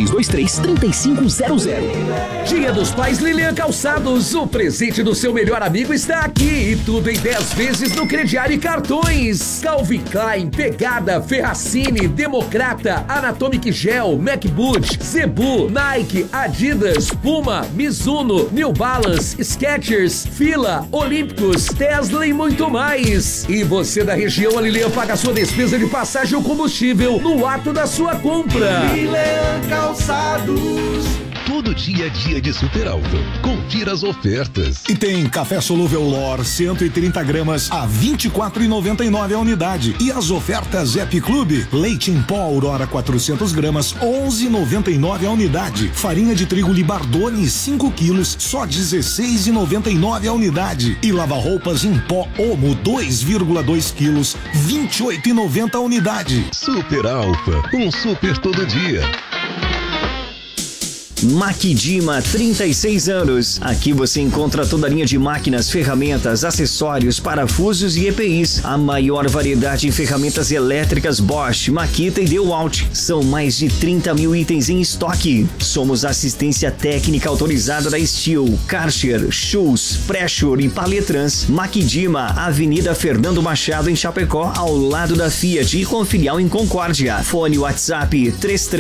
Q: 3323-3500.
R: Dia dos Pais Lilian Calçados. O presente do seu melhor amigo está aqui. E tudo em 10 vezes no crediário e cartões. Calvin Klein, Pegada, Ferracini, Democrata, Anatomic Gel, MacBoot, Zebu, Nike, Adidas, Puma, Mizuno, New Balance, Skechers, Fila, Olímpicos, Tesla e muito mais. E você da região, a Lilian paga a sua despesa de passagem ou combustível no ato da sua compra.
S: Lilian Calçados. Todo dia é dia de super alto. Confira as ofertas.
N: E tem café solúvel Lor 130 gramas a R$24,99 a unidade. E as ofertas Happy Club, leite em pó Aurora 400 gramas, R$11,99 a unidade. Farinha de trigo Libardone 5 quilos, só R$16,99 a unidade. E lava-roupas em pó Omo 2,2 quilos, R$28,90 a unidade.
S: Super Alfa, um super todo dia.
M: Maquidima, 36 anos. Aqui você encontra toda a linha de máquinas, ferramentas, acessórios, parafusos e EPIs. A maior variedade em ferramentas elétricas Bosch, Makita e DeWalt. São mais de 30 mil itens em estoque. Somos assistência técnica autorizada da Steel, Karcher, Schultz, Pressure e Paletrans. Maquidima, Avenida Fernando Machado em Chapecó, ao lado da Fiat e com filial em Concórdia. Fone WhatsApp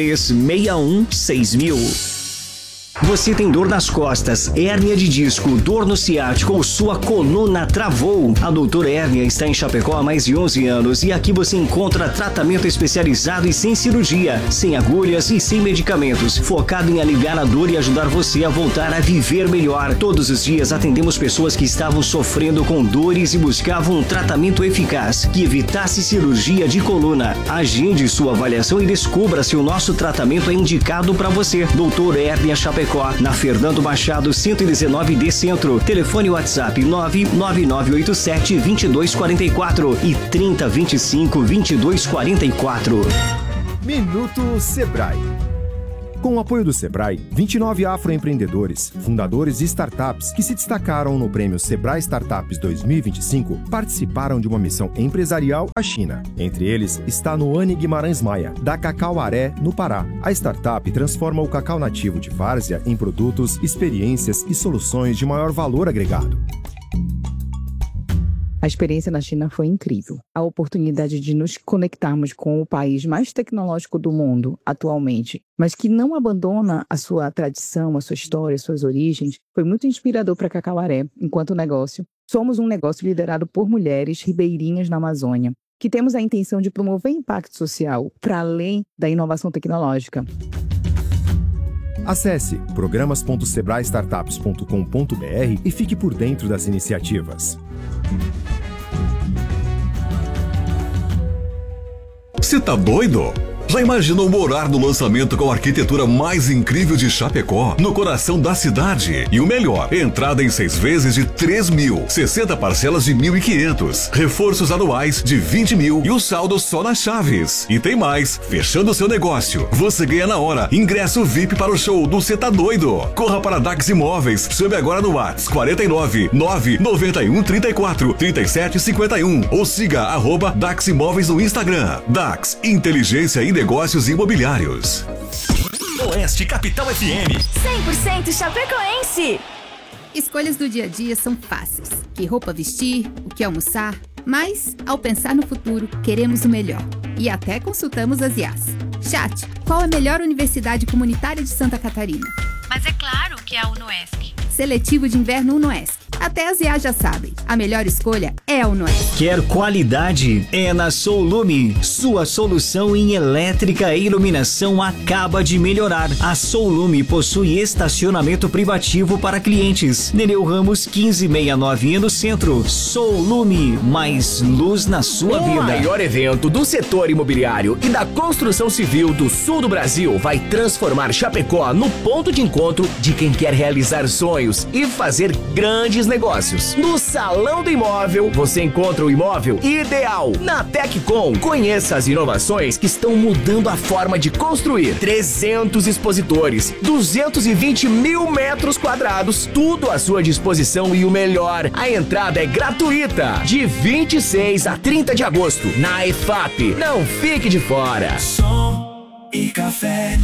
M: 33616000. Você tem dor nas costas, hérnia de disco, dor no ciático ou sua coluna travou? A Doutor Hérnia está em Chapecó há mais de 11 anos e aqui você encontra tratamento especializado e sem cirurgia, sem agulhas e sem medicamentos, focado em aliviar a dor e ajudar você a voltar a viver melhor. Todos os dias atendemos pessoas que estavam sofrendo com dores e buscavam um tratamento eficaz que evitasse cirurgia de coluna. Agende sua avaliação e descubra se o nosso tratamento é indicado para você. Doutor Hérnia Chapecó, na Fernando Machado 119D Centro. Telefone WhatsApp 99987-2244 e 3025-2244.
T: Minuto Sebrae. Com o apoio do Sebrae, 29 afroempreendedores, fundadores de startups que se destacaram no prêmio Sebrae Startups 2025 participaram de uma missão empresarial à China. Entre eles está Noane Guimarães Maia, da Cacauaré, no Pará. A startup transforma o cacau nativo de várzea em produtos, experiências e soluções de maior valor agregado.
U: A experiência na China foi incrível. A oportunidade de nos conectarmos com o país mais tecnológico do mundo atualmente, mas que não abandona a sua tradição, a sua história, as suas origens, foi muito inspirador para Cacauaré enquanto negócio. Somos um negócio liderado por mulheres ribeirinhas na Amazônia, que temos a intenção de promover impacto social para além da inovação tecnológica.
T: Acesse programas.sebraestartups.com.br e fique por dentro das iniciativas.
S: Você tá doido? Já imaginou morar no lançamento com a arquitetura mais incrível de Chapecó, no coração da cidade? E o melhor, entrada em 6 vezes de 3 mil, 60 parcelas de 1.500, reforços anuais de 20 mil e o saldo só nas chaves. E tem mais, fechando seu negócio, você ganha na hora ingresso VIP para o show do Cê Tá Doido. Corra para Dax Imóveis, chame agora no WhatsApp 49 991 34 37 51 ou siga @Dax Imóveis no Instagram. Dax, inteligência e negócios imobiliários.
J: Oeste Capital FM
V: 100% chapecoense. Escolhas do dia a dia são fáceis. Que roupa vestir, o que almoçar. Mas, ao pensar no futuro, queremos o melhor. E até consultamos as IAs. Chat, qual a melhor universidade comunitária de Santa Catarina?
W: Mas é claro que é a UnoESC.
V: Seletivo de inverno UnoESC. Até as IAs já sabem. A melhor escolha é a UnoESC.
M: Quer qualidade? É na Soulume. Sua solução em elétrica e iluminação acaba de melhorar. A Soulume possui estacionamento privativo para clientes. Nereu Ramos 1569 no centro. Soulume, mais luz na sua vida.
K: O maior evento do setor imobiliário e da construção civil do sul do Brasil vai transformar Chapecó no ponto de encontro de quem quer realizar sonhos e fazer grandes negócios. No Salão do Imóvel, você encontra o imóvel ideal. Na Teccom, conheça as inovações que estão mudando a forma de construir. 300 expositores, 220 mil metros quadrados, tudo à sua disposição e o melhor, a entrada é gratuita. De 26 a 30 de agosto, na EFAP. Não fique de fora.
J: E Café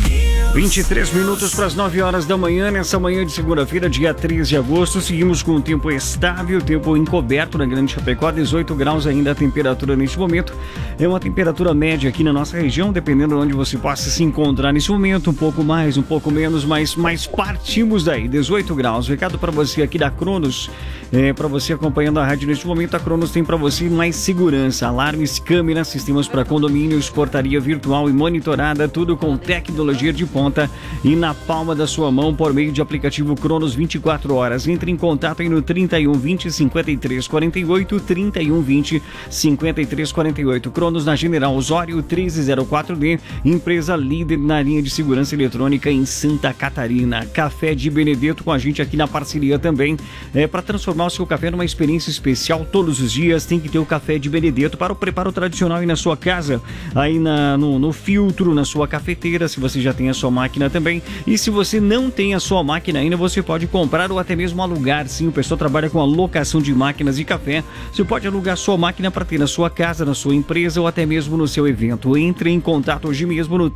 F: 23 minutos para as 9 horas da manhã, nessa manhã de segunda-feira, dia 3 de agosto. Seguimos com o tempo estável, tempo encoberto na Grande Chapecó, 18 graus ainda a temperatura neste momento. É uma temperatura média aqui na nossa região, dependendo de onde você possa se encontrar nesse momento, um pouco mais, um pouco menos, mas partimos daí, 18 graus. Recado para você aqui da Cronos, para você acompanhando a rádio neste momento, a Cronos tem para você mais segurança, alarmes, câmeras, sistemas para condomínios, portaria virtual e monitorada, tudo com tecnologia de ponta e na palma da sua mão por meio de aplicativo Cronos 24 horas. Entre em contato aí no 31 20 53 48, 31 20 53 48. Cronos na General Osório 1304D, empresa líder na linha de segurança eletrônica em Santa Catarina. Café de Benedetto com a gente aqui na parceria também, para transformar transformar o seu café numa experiência especial todos os dias, tem que ter o café de Benedetto para o preparo tradicional aí na sua casa, aí no filtro, na sua cafeteira, se você já tem a sua máquina também. E se você não tem a sua máquina ainda, você pode comprar ou até mesmo alugar. Sim, o pessoal trabalha com a locação de máquinas de café. Você pode alugar sua máquina para ter na sua casa, na sua empresa ou até mesmo no seu evento. Entre em contato hoje mesmo no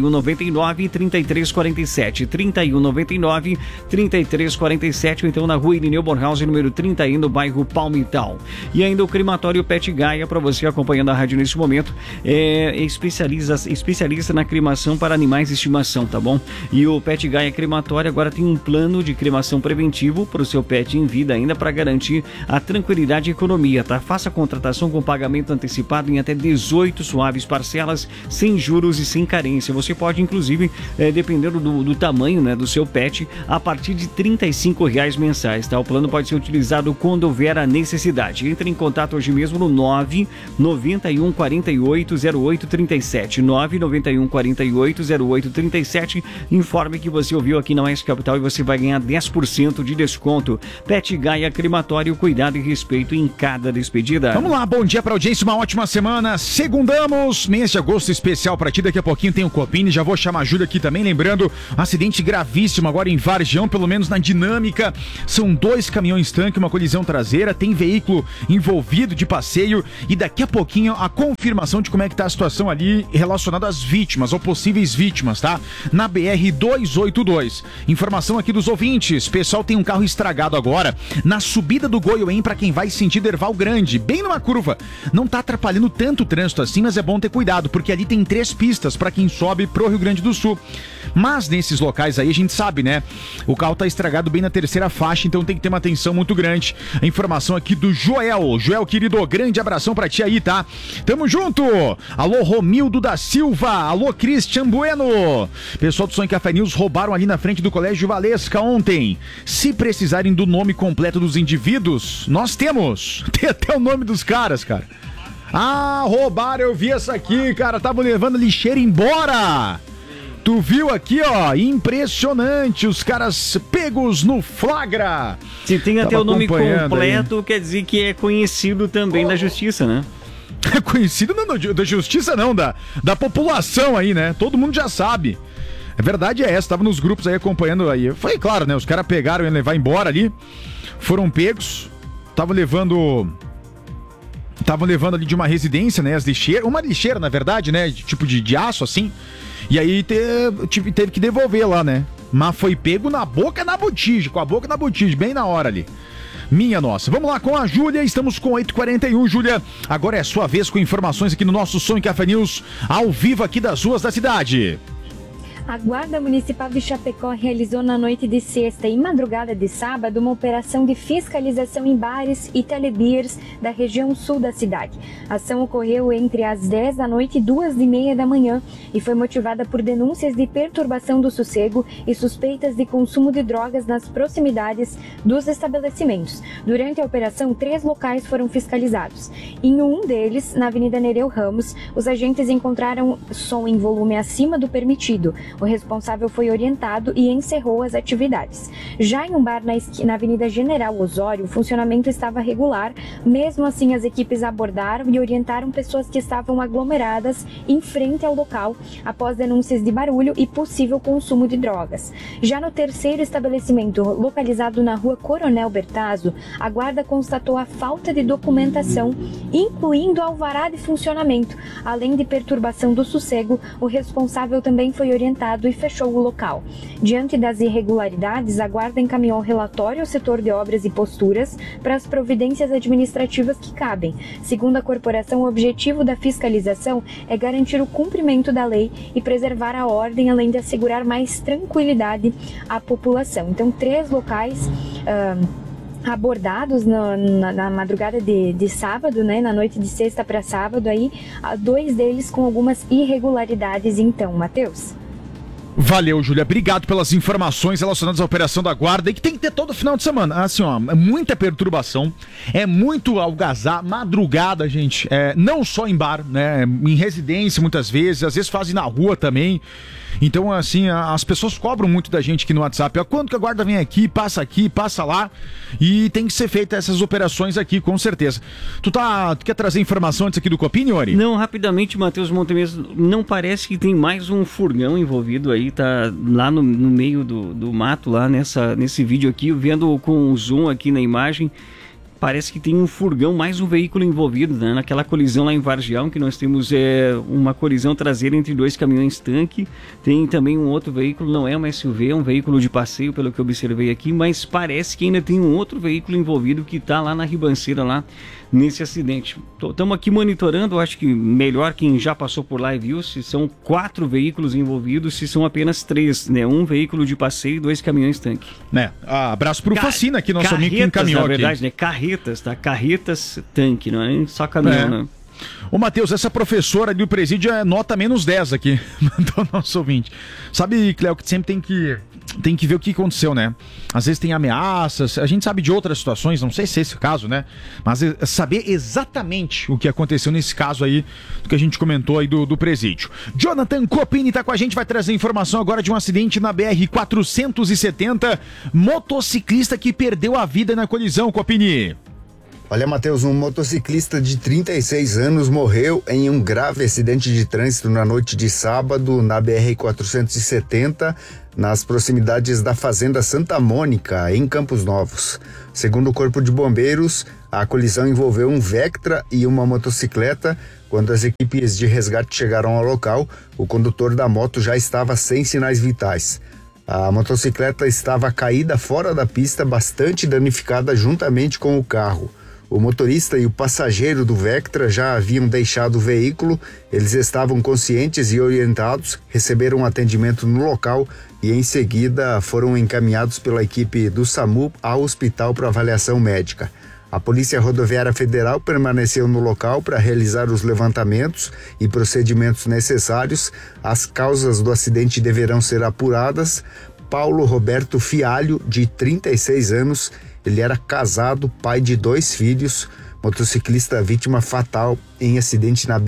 F: 3199-3347, 3199-3347, ou então na rua Irineu Bornhausen, número 31, no bairro Palmital. E ainda o crematório Pet Gaia, para você acompanhando a rádio nesse momento, é especialista na cremação para animais de estimação, tá bom? E o Pet Gaia Crematório agora tem um plano de cremação preventivo para o seu pet em vida, ainda para garantir a tranquilidade e economia, tá? Faça a contratação com pagamento antecipado em até 18 suaves parcelas, sem juros e sem carência. Você pode, inclusive, dependendo do tamanho, né, do seu pet, a partir de R$35 mensais, tá? O plano pode ser utilizado quando houver a necessidade. Entre em contato hoje mesmo no 991 48 0837, 991 48 0837. Informe que você ouviu aqui na Oeste Capital e você vai ganhar 10% de desconto. Pet Gaia Crematório, cuidado e respeito em cada despedida.
G: Vamos lá, bom dia pra audiência, uma ótima semana. Segundamos, mês de agosto especial pra ti. Daqui a pouquinho tem o Copini, já vou chamar a Júlia aqui também. Lembrando, acidente gravíssimo agora em Vargião, pelo menos na Dinâmica. São 2 caminhões-tanque, uma colisão traseira, tem veículo envolvido de passeio e daqui a pouquinho a confirmação de como é que tá a situação ali relacionada às vítimas ou possíveis vítimas, tá? Na BR-282. Informação aqui dos ouvintes, pessoal, tem um carro estragado agora na subida do Goiôem para quem vai sentido Erval Grande, bem numa curva. Não tá atrapalhando tanto o trânsito assim, mas é bom ter cuidado, porque ali tem 3 pistas para quem sobe pro Rio Grande do Sul. Mas nesses locais aí a gente sabe, né? O carro tá estragado bem na 3ª faixa, então tem que ter uma atenção muito grande. A informação aqui do Joel. Joel, querido, grande abração pra ti aí, tá? Tamo junto! Alô, Romildo da Silva. Alô, Christian Bueno. Pessoal do Som e Café News roubaram ali na frente do Colégio Valesca ontem. Se precisarem do nome completo dos indivíduos, nós temos. Tem até o nome dos caras, cara. Ah, roubaram, eu vi essa aqui, cara. Estavam levando lixeira embora. Tu viu aqui, ó, impressionante, os caras pegos no flagra.
F: Se tem até o nome completo, quer dizer que é conhecido também da justiça, né?
G: É conhecido não, da justiça não, da população aí, né? Todo mundo já sabe. A verdade é essa, tava nos grupos aí acompanhando aí. Foi claro, né? Os caras pegaram e levar embora ali, foram pegos, estavam levando ali de uma residência, né? As lixeiras, uma lixeira, na verdade, né? Tipo de aço, assim. E aí teve que devolver lá, né? Mas foi pego na boca na botija, com a boca na botija, bem na hora ali. Minha nossa. Vamos lá com a Júlia, estamos com 8h41, Júlia. Agora é sua vez com informações aqui no nosso Som e Café News, ao vivo aqui das ruas da cidade.
H: A Guarda Municipal de Chapecó realizou na noite de sexta e madrugada de sábado uma operação de fiscalização em bares e telebeers da região sul da cidade. A ação ocorreu entre as 10 da noite e 2h30 da manhã e foi motivada por denúncias de perturbação do sossego e suspeitas de consumo de drogas nas proximidades dos estabelecimentos. Durante a operação, 3 locais foram fiscalizados. Em um deles, na Avenida Nereu Ramos, os agentes encontraram som em volume acima do permitido. O responsável foi orientado e encerrou as atividades. Já em um bar na Avenida General Osório, o funcionamento estava regular. Mesmo assim, as equipes abordaram e orientaram pessoas que estavam aglomeradas em frente ao local após denúncias de barulho e possível consumo de drogas. Já no terceiro estabelecimento, localizado na rua Coronel Bertazzo, a guarda constatou a falta de documentação, incluindo alvará de funcionamento. Além de perturbação do sossego, o responsável também foi orientado e fechou o local. Diante das irregularidades, a guarda encaminhou relatório ao setor de obras e posturas para as providências administrativas que cabem. Segundo a corporação, o objetivo da fiscalização é garantir o cumprimento da lei e preservar a ordem, além de assegurar mais tranquilidade à população. Então, 3 locais abordados na madrugada de sábado, né, na noite de sexta para sábado, aí, 2 deles com algumas irregularidades. Então, Matheus.
G: Valeu, Júlia. Obrigado pelas informações relacionadas à operação da guarda e que tem que ter todo final de semana. Assim, ó, é muita perturbação, é muito algazar, madrugada, gente. Não só em bar, né? Em residência muitas vezes, às vezes fazem na rua também. Então, assim, as pessoas cobram muito da gente aqui no WhatsApp. Quando que a guarda vem aqui, passa lá. E tem que ser feita essas operações aqui, com certeza. Tu quer trazer informação antes aqui do Copini, Ori?
F: Não, rapidamente, Matheus Montemez, não parece que tem mais um furgão envolvido aí, tá lá no meio do mato, lá nesse vídeo aqui, vendo com o zoom aqui na imagem. Parece que tem um furgão, mais um veículo envolvido, né? Naquela colisão lá em Vargião, que nós temos uma colisão traseira entre 2 caminhões-tanque. Tem também um outro veículo, não é uma SUV, é um veículo de passeio, pelo que eu observei aqui, mas parece que ainda tem um outro veículo envolvido que está lá na ribanceira, lá nesse acidente. Estamos aqui monitorando, acho que melhor quem já passou por lá e viu, se são 4 veículos envolvidos, se são apenas 3, né? Um veículo de passeio e 2 caminhões-tanque.
G: Abraço pro Facina aqui, nosso amigo que encaminhou aqui.
F: Na verdade, né? Carretas, tá? Carretas-tanque, não é nem só caminhão, né?
G: Ô, Matheus, essa professora ali do presídio é nota -10 aqui, mandou nosso ouvinte. Sabe, Cléo, que sempre tem que ver o que aconteceu, né? Às vezes tem ameaças, a gente sabe de outras situações, não sei se é esse o caso, né? Mas saber exatamente o que aconteceu nesse caso aí, do que a gente comentou aí do presídio. Jonathan Copini tá com a gente, vai trazer informação agora de um acidente na BR-470, motociclista que perdeu a vida na colisão, Copini.
B: Olha, Matheus, um motociclista de 36 anos morreu em um grave acidente de trânsito na noite de sábado na BR-470, nas proximidades da Fazenda Santa Mônica, em Campos Novos. Segundo o Corpo de Bombeiros, a colisão envolveu um Vectra e uma motocicleta. Quando as equipes de resgate chegaram ao local, o condutor da moto já estava sem sinais vitais. A motocicleta estava caída fora da pista, bastante danificada juntamente com o carro. O motorista e o passageiro do Vectra já haviam deixado o veículo, eles estavam conscientes e orientados, receberam um atendimento no local e em seguida foram encaminhados pela equipe do SAMU ao hospital para avaliação médica. A Polícia Rodoviária Federal permaneceu no local para realizar os levantamentos e procedimentos necessários. As causas do acidente deverão ser apuradas. Paulo Roberto Fialho, de 36 anos, ele era casado, pai de 2 filhos, motociclista vítima fatal em acidente na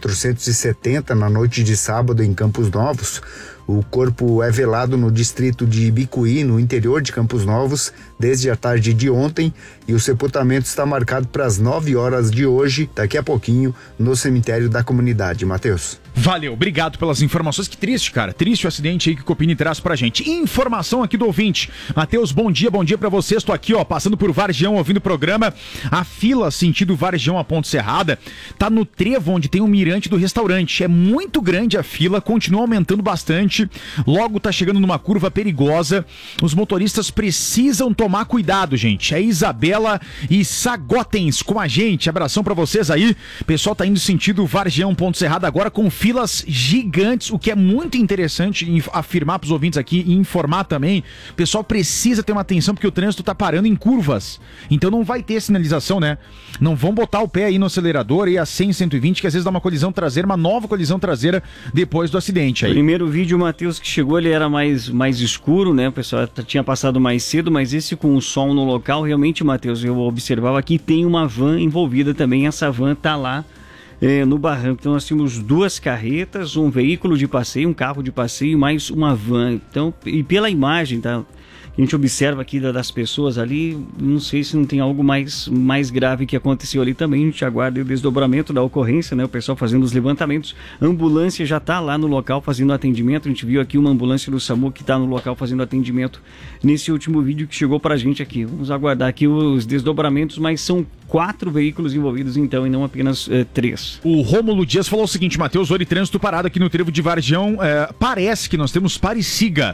B: BR-470 na noite de sábado em Campos Novos. O corpo é velado no distrito de Ibicuí, no interior de Campos Novos, desde a tarde de ontem, e o sepultamento está marcado para as 9 horas de hoje, daqui a pouquinho, no cemitério da comunidade. Matheus.
G: Valeu, obrigado pelas informações. Que triste, cara. Triste o acidente aí que o Copini traz pra gente. Informação aqui do ouvinte. Matheus, bom dia pra vocês. Tô aqui, ó, passando por Vargião, ouvindo o programa. A fila, sentido Vargião a Ponte Serrada, tá no trevo onde tem o mirante do restaurante. É muito grande a fila, continua aumentando bastante. Logo tá chegando numa curva perigosa. Os motoristas precisam tomar cuidado, gente. É Isabela e Sagotens com a gente. Abração pra vocês aí. O pessoal tá indo sentido Vargião, Ponte Serrada agora com filas gigantes, o que é muito interessante afirmar para os ouvintes aqui e informar também. O pessoal precisa ter uma atenção porque o trânsito tá parando em curvas, então não vai ter sinalização, né? Não vão botar o pé aí no acelerador e a 100, 120, que às vezes dá uma colisão traseira, uma nova colisão traseira depois do acidente aí.
F: O primeiro vídeo, Matheus, que chegou, ele era mais escuro, né? O pessoal tinha passado mais cedo, mas esse com o som no local, realmente, Matheus, eu observava que tem uma van envolvida também, essa van tá lá no barranco. Então nós tínhamos 2 carretas, um veículo de passeio, um carro de passeio, mais uma van. Então, e pela imagem, tá? A gente observa aqui das pessoas ali, não sei se não tem algo mais grave que aconteceu ali também. A gente aguarda o desdobramento da ocorrência, né? O pessoal fazendo os levantamentos. A ambulância já está lá no local fazendo atendimento. A gente viu aqui uma ambulância do SAMU que está no local fazendo atendimento nesse último vídeo que chegou pra gente aqui. Vamos aguardar aqui os desdobramentos, mas são 4 veículos envolvidos então e não apenas 3.
G: O Rômulo Dias falou o seguinte: Matheus, Ori, trânsito parado aqui no trevo de Vargião. Parece que nós temos Parisiga.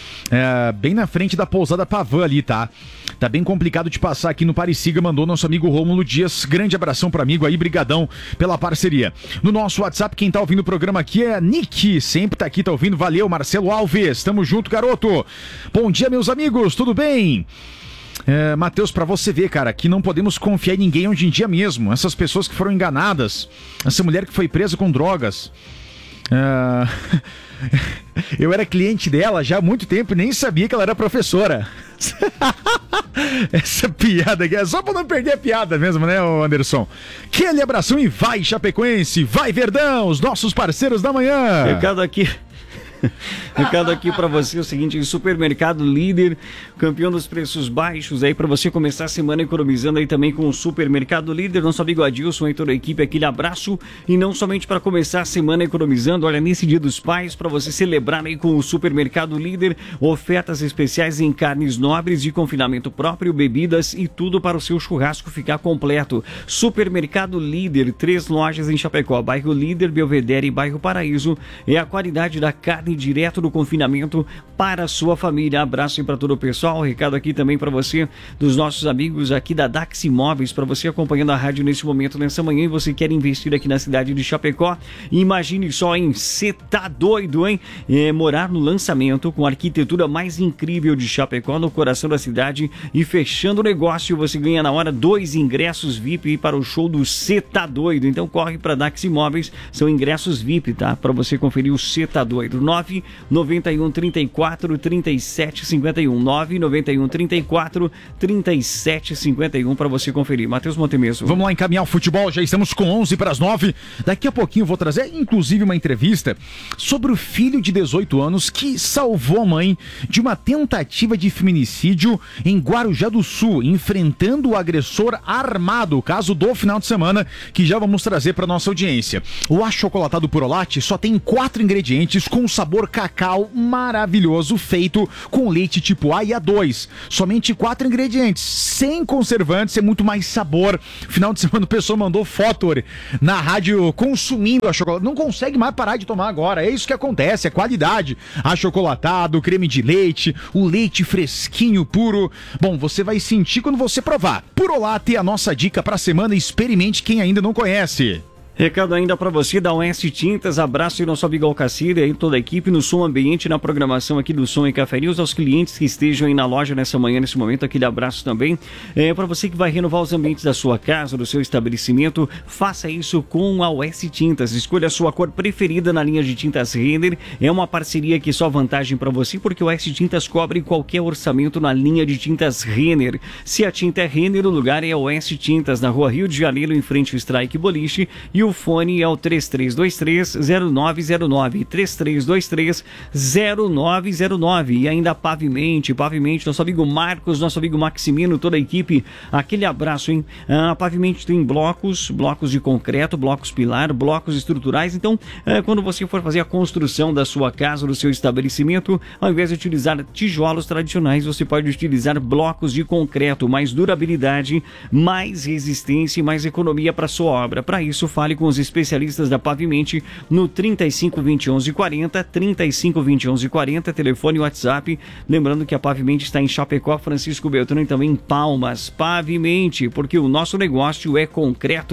G: Bem na frente da pousada Pavã ali, tá? Tá bem complicado de passar aqui no Parisiga, mandou nosso amigo Rômulo Dias. Grande abração pro amigo aí, brigadão pela parceria. No nosso WhatsApp, quem tá ouvindo o programa aqui é Nick, sempre tá aqui, tá ouvindo, valeu, Marcelo Alves, tamo junto, garoto. Bom dia, meus amigos, tudo bem? Matheus, pra você ver, cara, que não podemos confiar em ninguém hoje em dia mesmo. Essas pessoas que foram enganadas, essa mulher que foi presa com drogas, Eu era cliente dela já há muito tempo e nem sabia que ela era professora. Essa piada aqui é só pra não perder a piada mesmo, né, Anderson? Aquele abração e vai, Chapecoense, vai, Verdão, os nossos parceiros da manhã.
F: Recado aqui pra você é o seguinte: Supermercado Líder, campeão dos preços baixos aí pra você começar a semana economizando aí também com o Supermercado Líder. Nosso amigo Adilson e toda a equipe, aquele abraço. E não somente para começar a semana economizando, olha, nesse Dia dos Pais, pra você celebrar aí com o Supermercado Líder, ofertas especiais em carnes nobres de confinamento próprio, bebidas e tudo para o seu churrasco ficar completo. Supermercado Líder, 3 lojas em Chapecó, bairro Líder, Belvedere e bairro Paraíso. É a qualidade da carne direto do confinamento para a sua família. Abraço aí para todo o pessoal. Recado aqui também para você dos nossos amigos aqui da Dax Imóveis, para você acompanhando a rádio nesse momento, nessa manhã, e você quer investir aqui na cidade de Chapecó. Imagine só, hein? Você tá doido, hein? Morar no lançamento com a arquitetura mais incrível de Chapecó, no coração da cidade, e fechando o negócio, você ganha na hora 2 ingressos VIP para o show do Cê Tá Doido. Então corre para Dax Imóveis, são ingressos VIP, tá? Para você conferir o Cê Tá Doido. 991 34 37 51, 991 34 37 51 para você conferir. Matheus Montemeso.
G: Vamos lá encaminhar o futebol, já estamos com 11 para as 9. Daqui a pouquinho eu vou trazer inclusive uma entrevista sobre o filho de 18 anos que salvou a mãe de uma tentativa de feminicídio em Guarujá do Sul, enfrentando o agressor armado, caso do final de semana, que já vamos trazer para nossa audiência. O achocolatado Purolate só tem 4 ingredientes com sabor cacau maravilhoso, feito com leite tipo A e A2. Somente 4 ingredientes, sem conservantes, é muito mais sabor. Final de semana o pessoal mandou foto na rádio consumindo a chocolate. Não consegue mais parar de tomar agora. É isso que acontece, é qualidade. Achocolatado, creme de leite, o leite fresquinho, puro. Bom, você vai sentir quando você provar. Purolate é a nossa dica pra semana. Experimente quem ainda não conhece.
F: Recado ainda para você da OS Tintas, abraço aí nosso amigo Alcacir e aí toda a equipe no Som Ambiente, na programação aqui do Som e Café News, aos clientes que estejam aí na loja nessa manhã, nesse momento, aquele abraço também. Para você que vai renovar os ambientes da sua casa, do seu estabelecimento, faça isso com a OS Tintas, escolha a sua cor preferida na linha de tintas Renner, é uma parceria que só vantagem para você, porque o OS Tintas cobre qualquer orçamento na linha de tintas Renner. Se a tinta é Renner, o lugar é a OS Tintas, na rua Rio de Janeiro, em frente ao Strike Boliche, e o fone é o 3323-0909, 3323-0909. E ainda Pavimente, nosso amigo Marcos, nosso amigo Maximino, toda a equipe, aquele abraço, hein? A Pavimente tem blocos de concreto, blocos pilar, blocos estruturais. Então, quando você for fazer a construção da sua casa, do seu estabelecimento, ao invés de utilizar tijolos tradicionais, você pode utilizar blocos de concreto, mais durabilidade, mais resistência e mais economia para sua obra. Para isso, fale com os especialistas da Pavimente no 35 20 11 40, 35 20 11 40, telefone e WhatsApp. Lembrando que a Pavimente está em Chapecó, Francisco Beltrão e também em Palmas. Pavimente, porque o nosso negócio é concreto.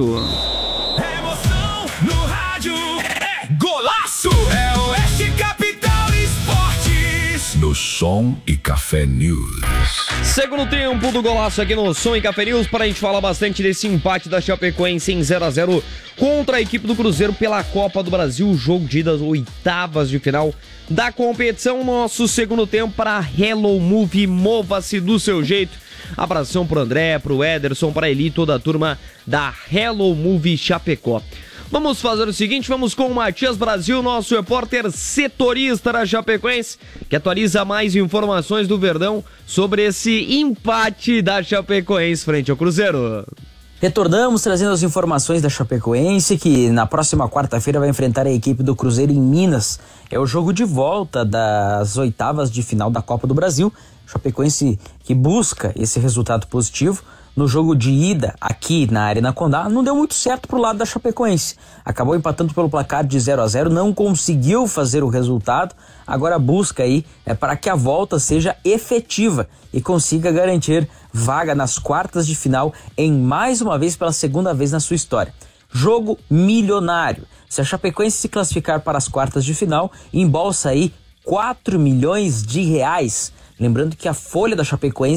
C: Emoção no rádio é golaço, é Oeste Capital Esportes.
O: No Som e Café News.
A: Segundo tempo do golaço aqui no Som e Café News, para a gente falar bastante desse empate da Chapecoense em 0-0 contra a equipe do Cruzeiro pela Copa do Brasil, jogo de das oitavas de final da competição. Nosso segundo tempo para Hello Move, mova-se do seu jeito. Abração pro André, pro Ederson, pra Eli, toda a turma da Hello Move Chapecó. Vamos fazer o seguinte, vamos com o Matias Brasil, nosso repórter setorista da Chapecoense, que atualiza mais informações do Verdão sobre esse empate da Chapecoense frente ao Cruzeiro.
D: Retornamos trazendo as informações da Chapecoense, que na próxima quarta-feira vai enfrentar a equipe do Cruzeiro em Minas. É o jogo de volta das oitavas de final da Copa do Brasil. Chapecoense que busca esse resultado positivo. No jogo de ida aqui na Arena Condá, não deu muito certo pro lado da Chapecoense. Acabou empatando pelo placar de 0-0, não conseguiu fazer o resultado. Agora busca aí para que a volta seja efetiva e consiga garantir vaga nas quartas de final em mais uma vez, pela segunda vez na sua história. Jogo milionário. Se a Chapecoense se classificar para as quartas de final, embolsa aí 4 milhões de reais. Lembrando que a folha da Chapecoense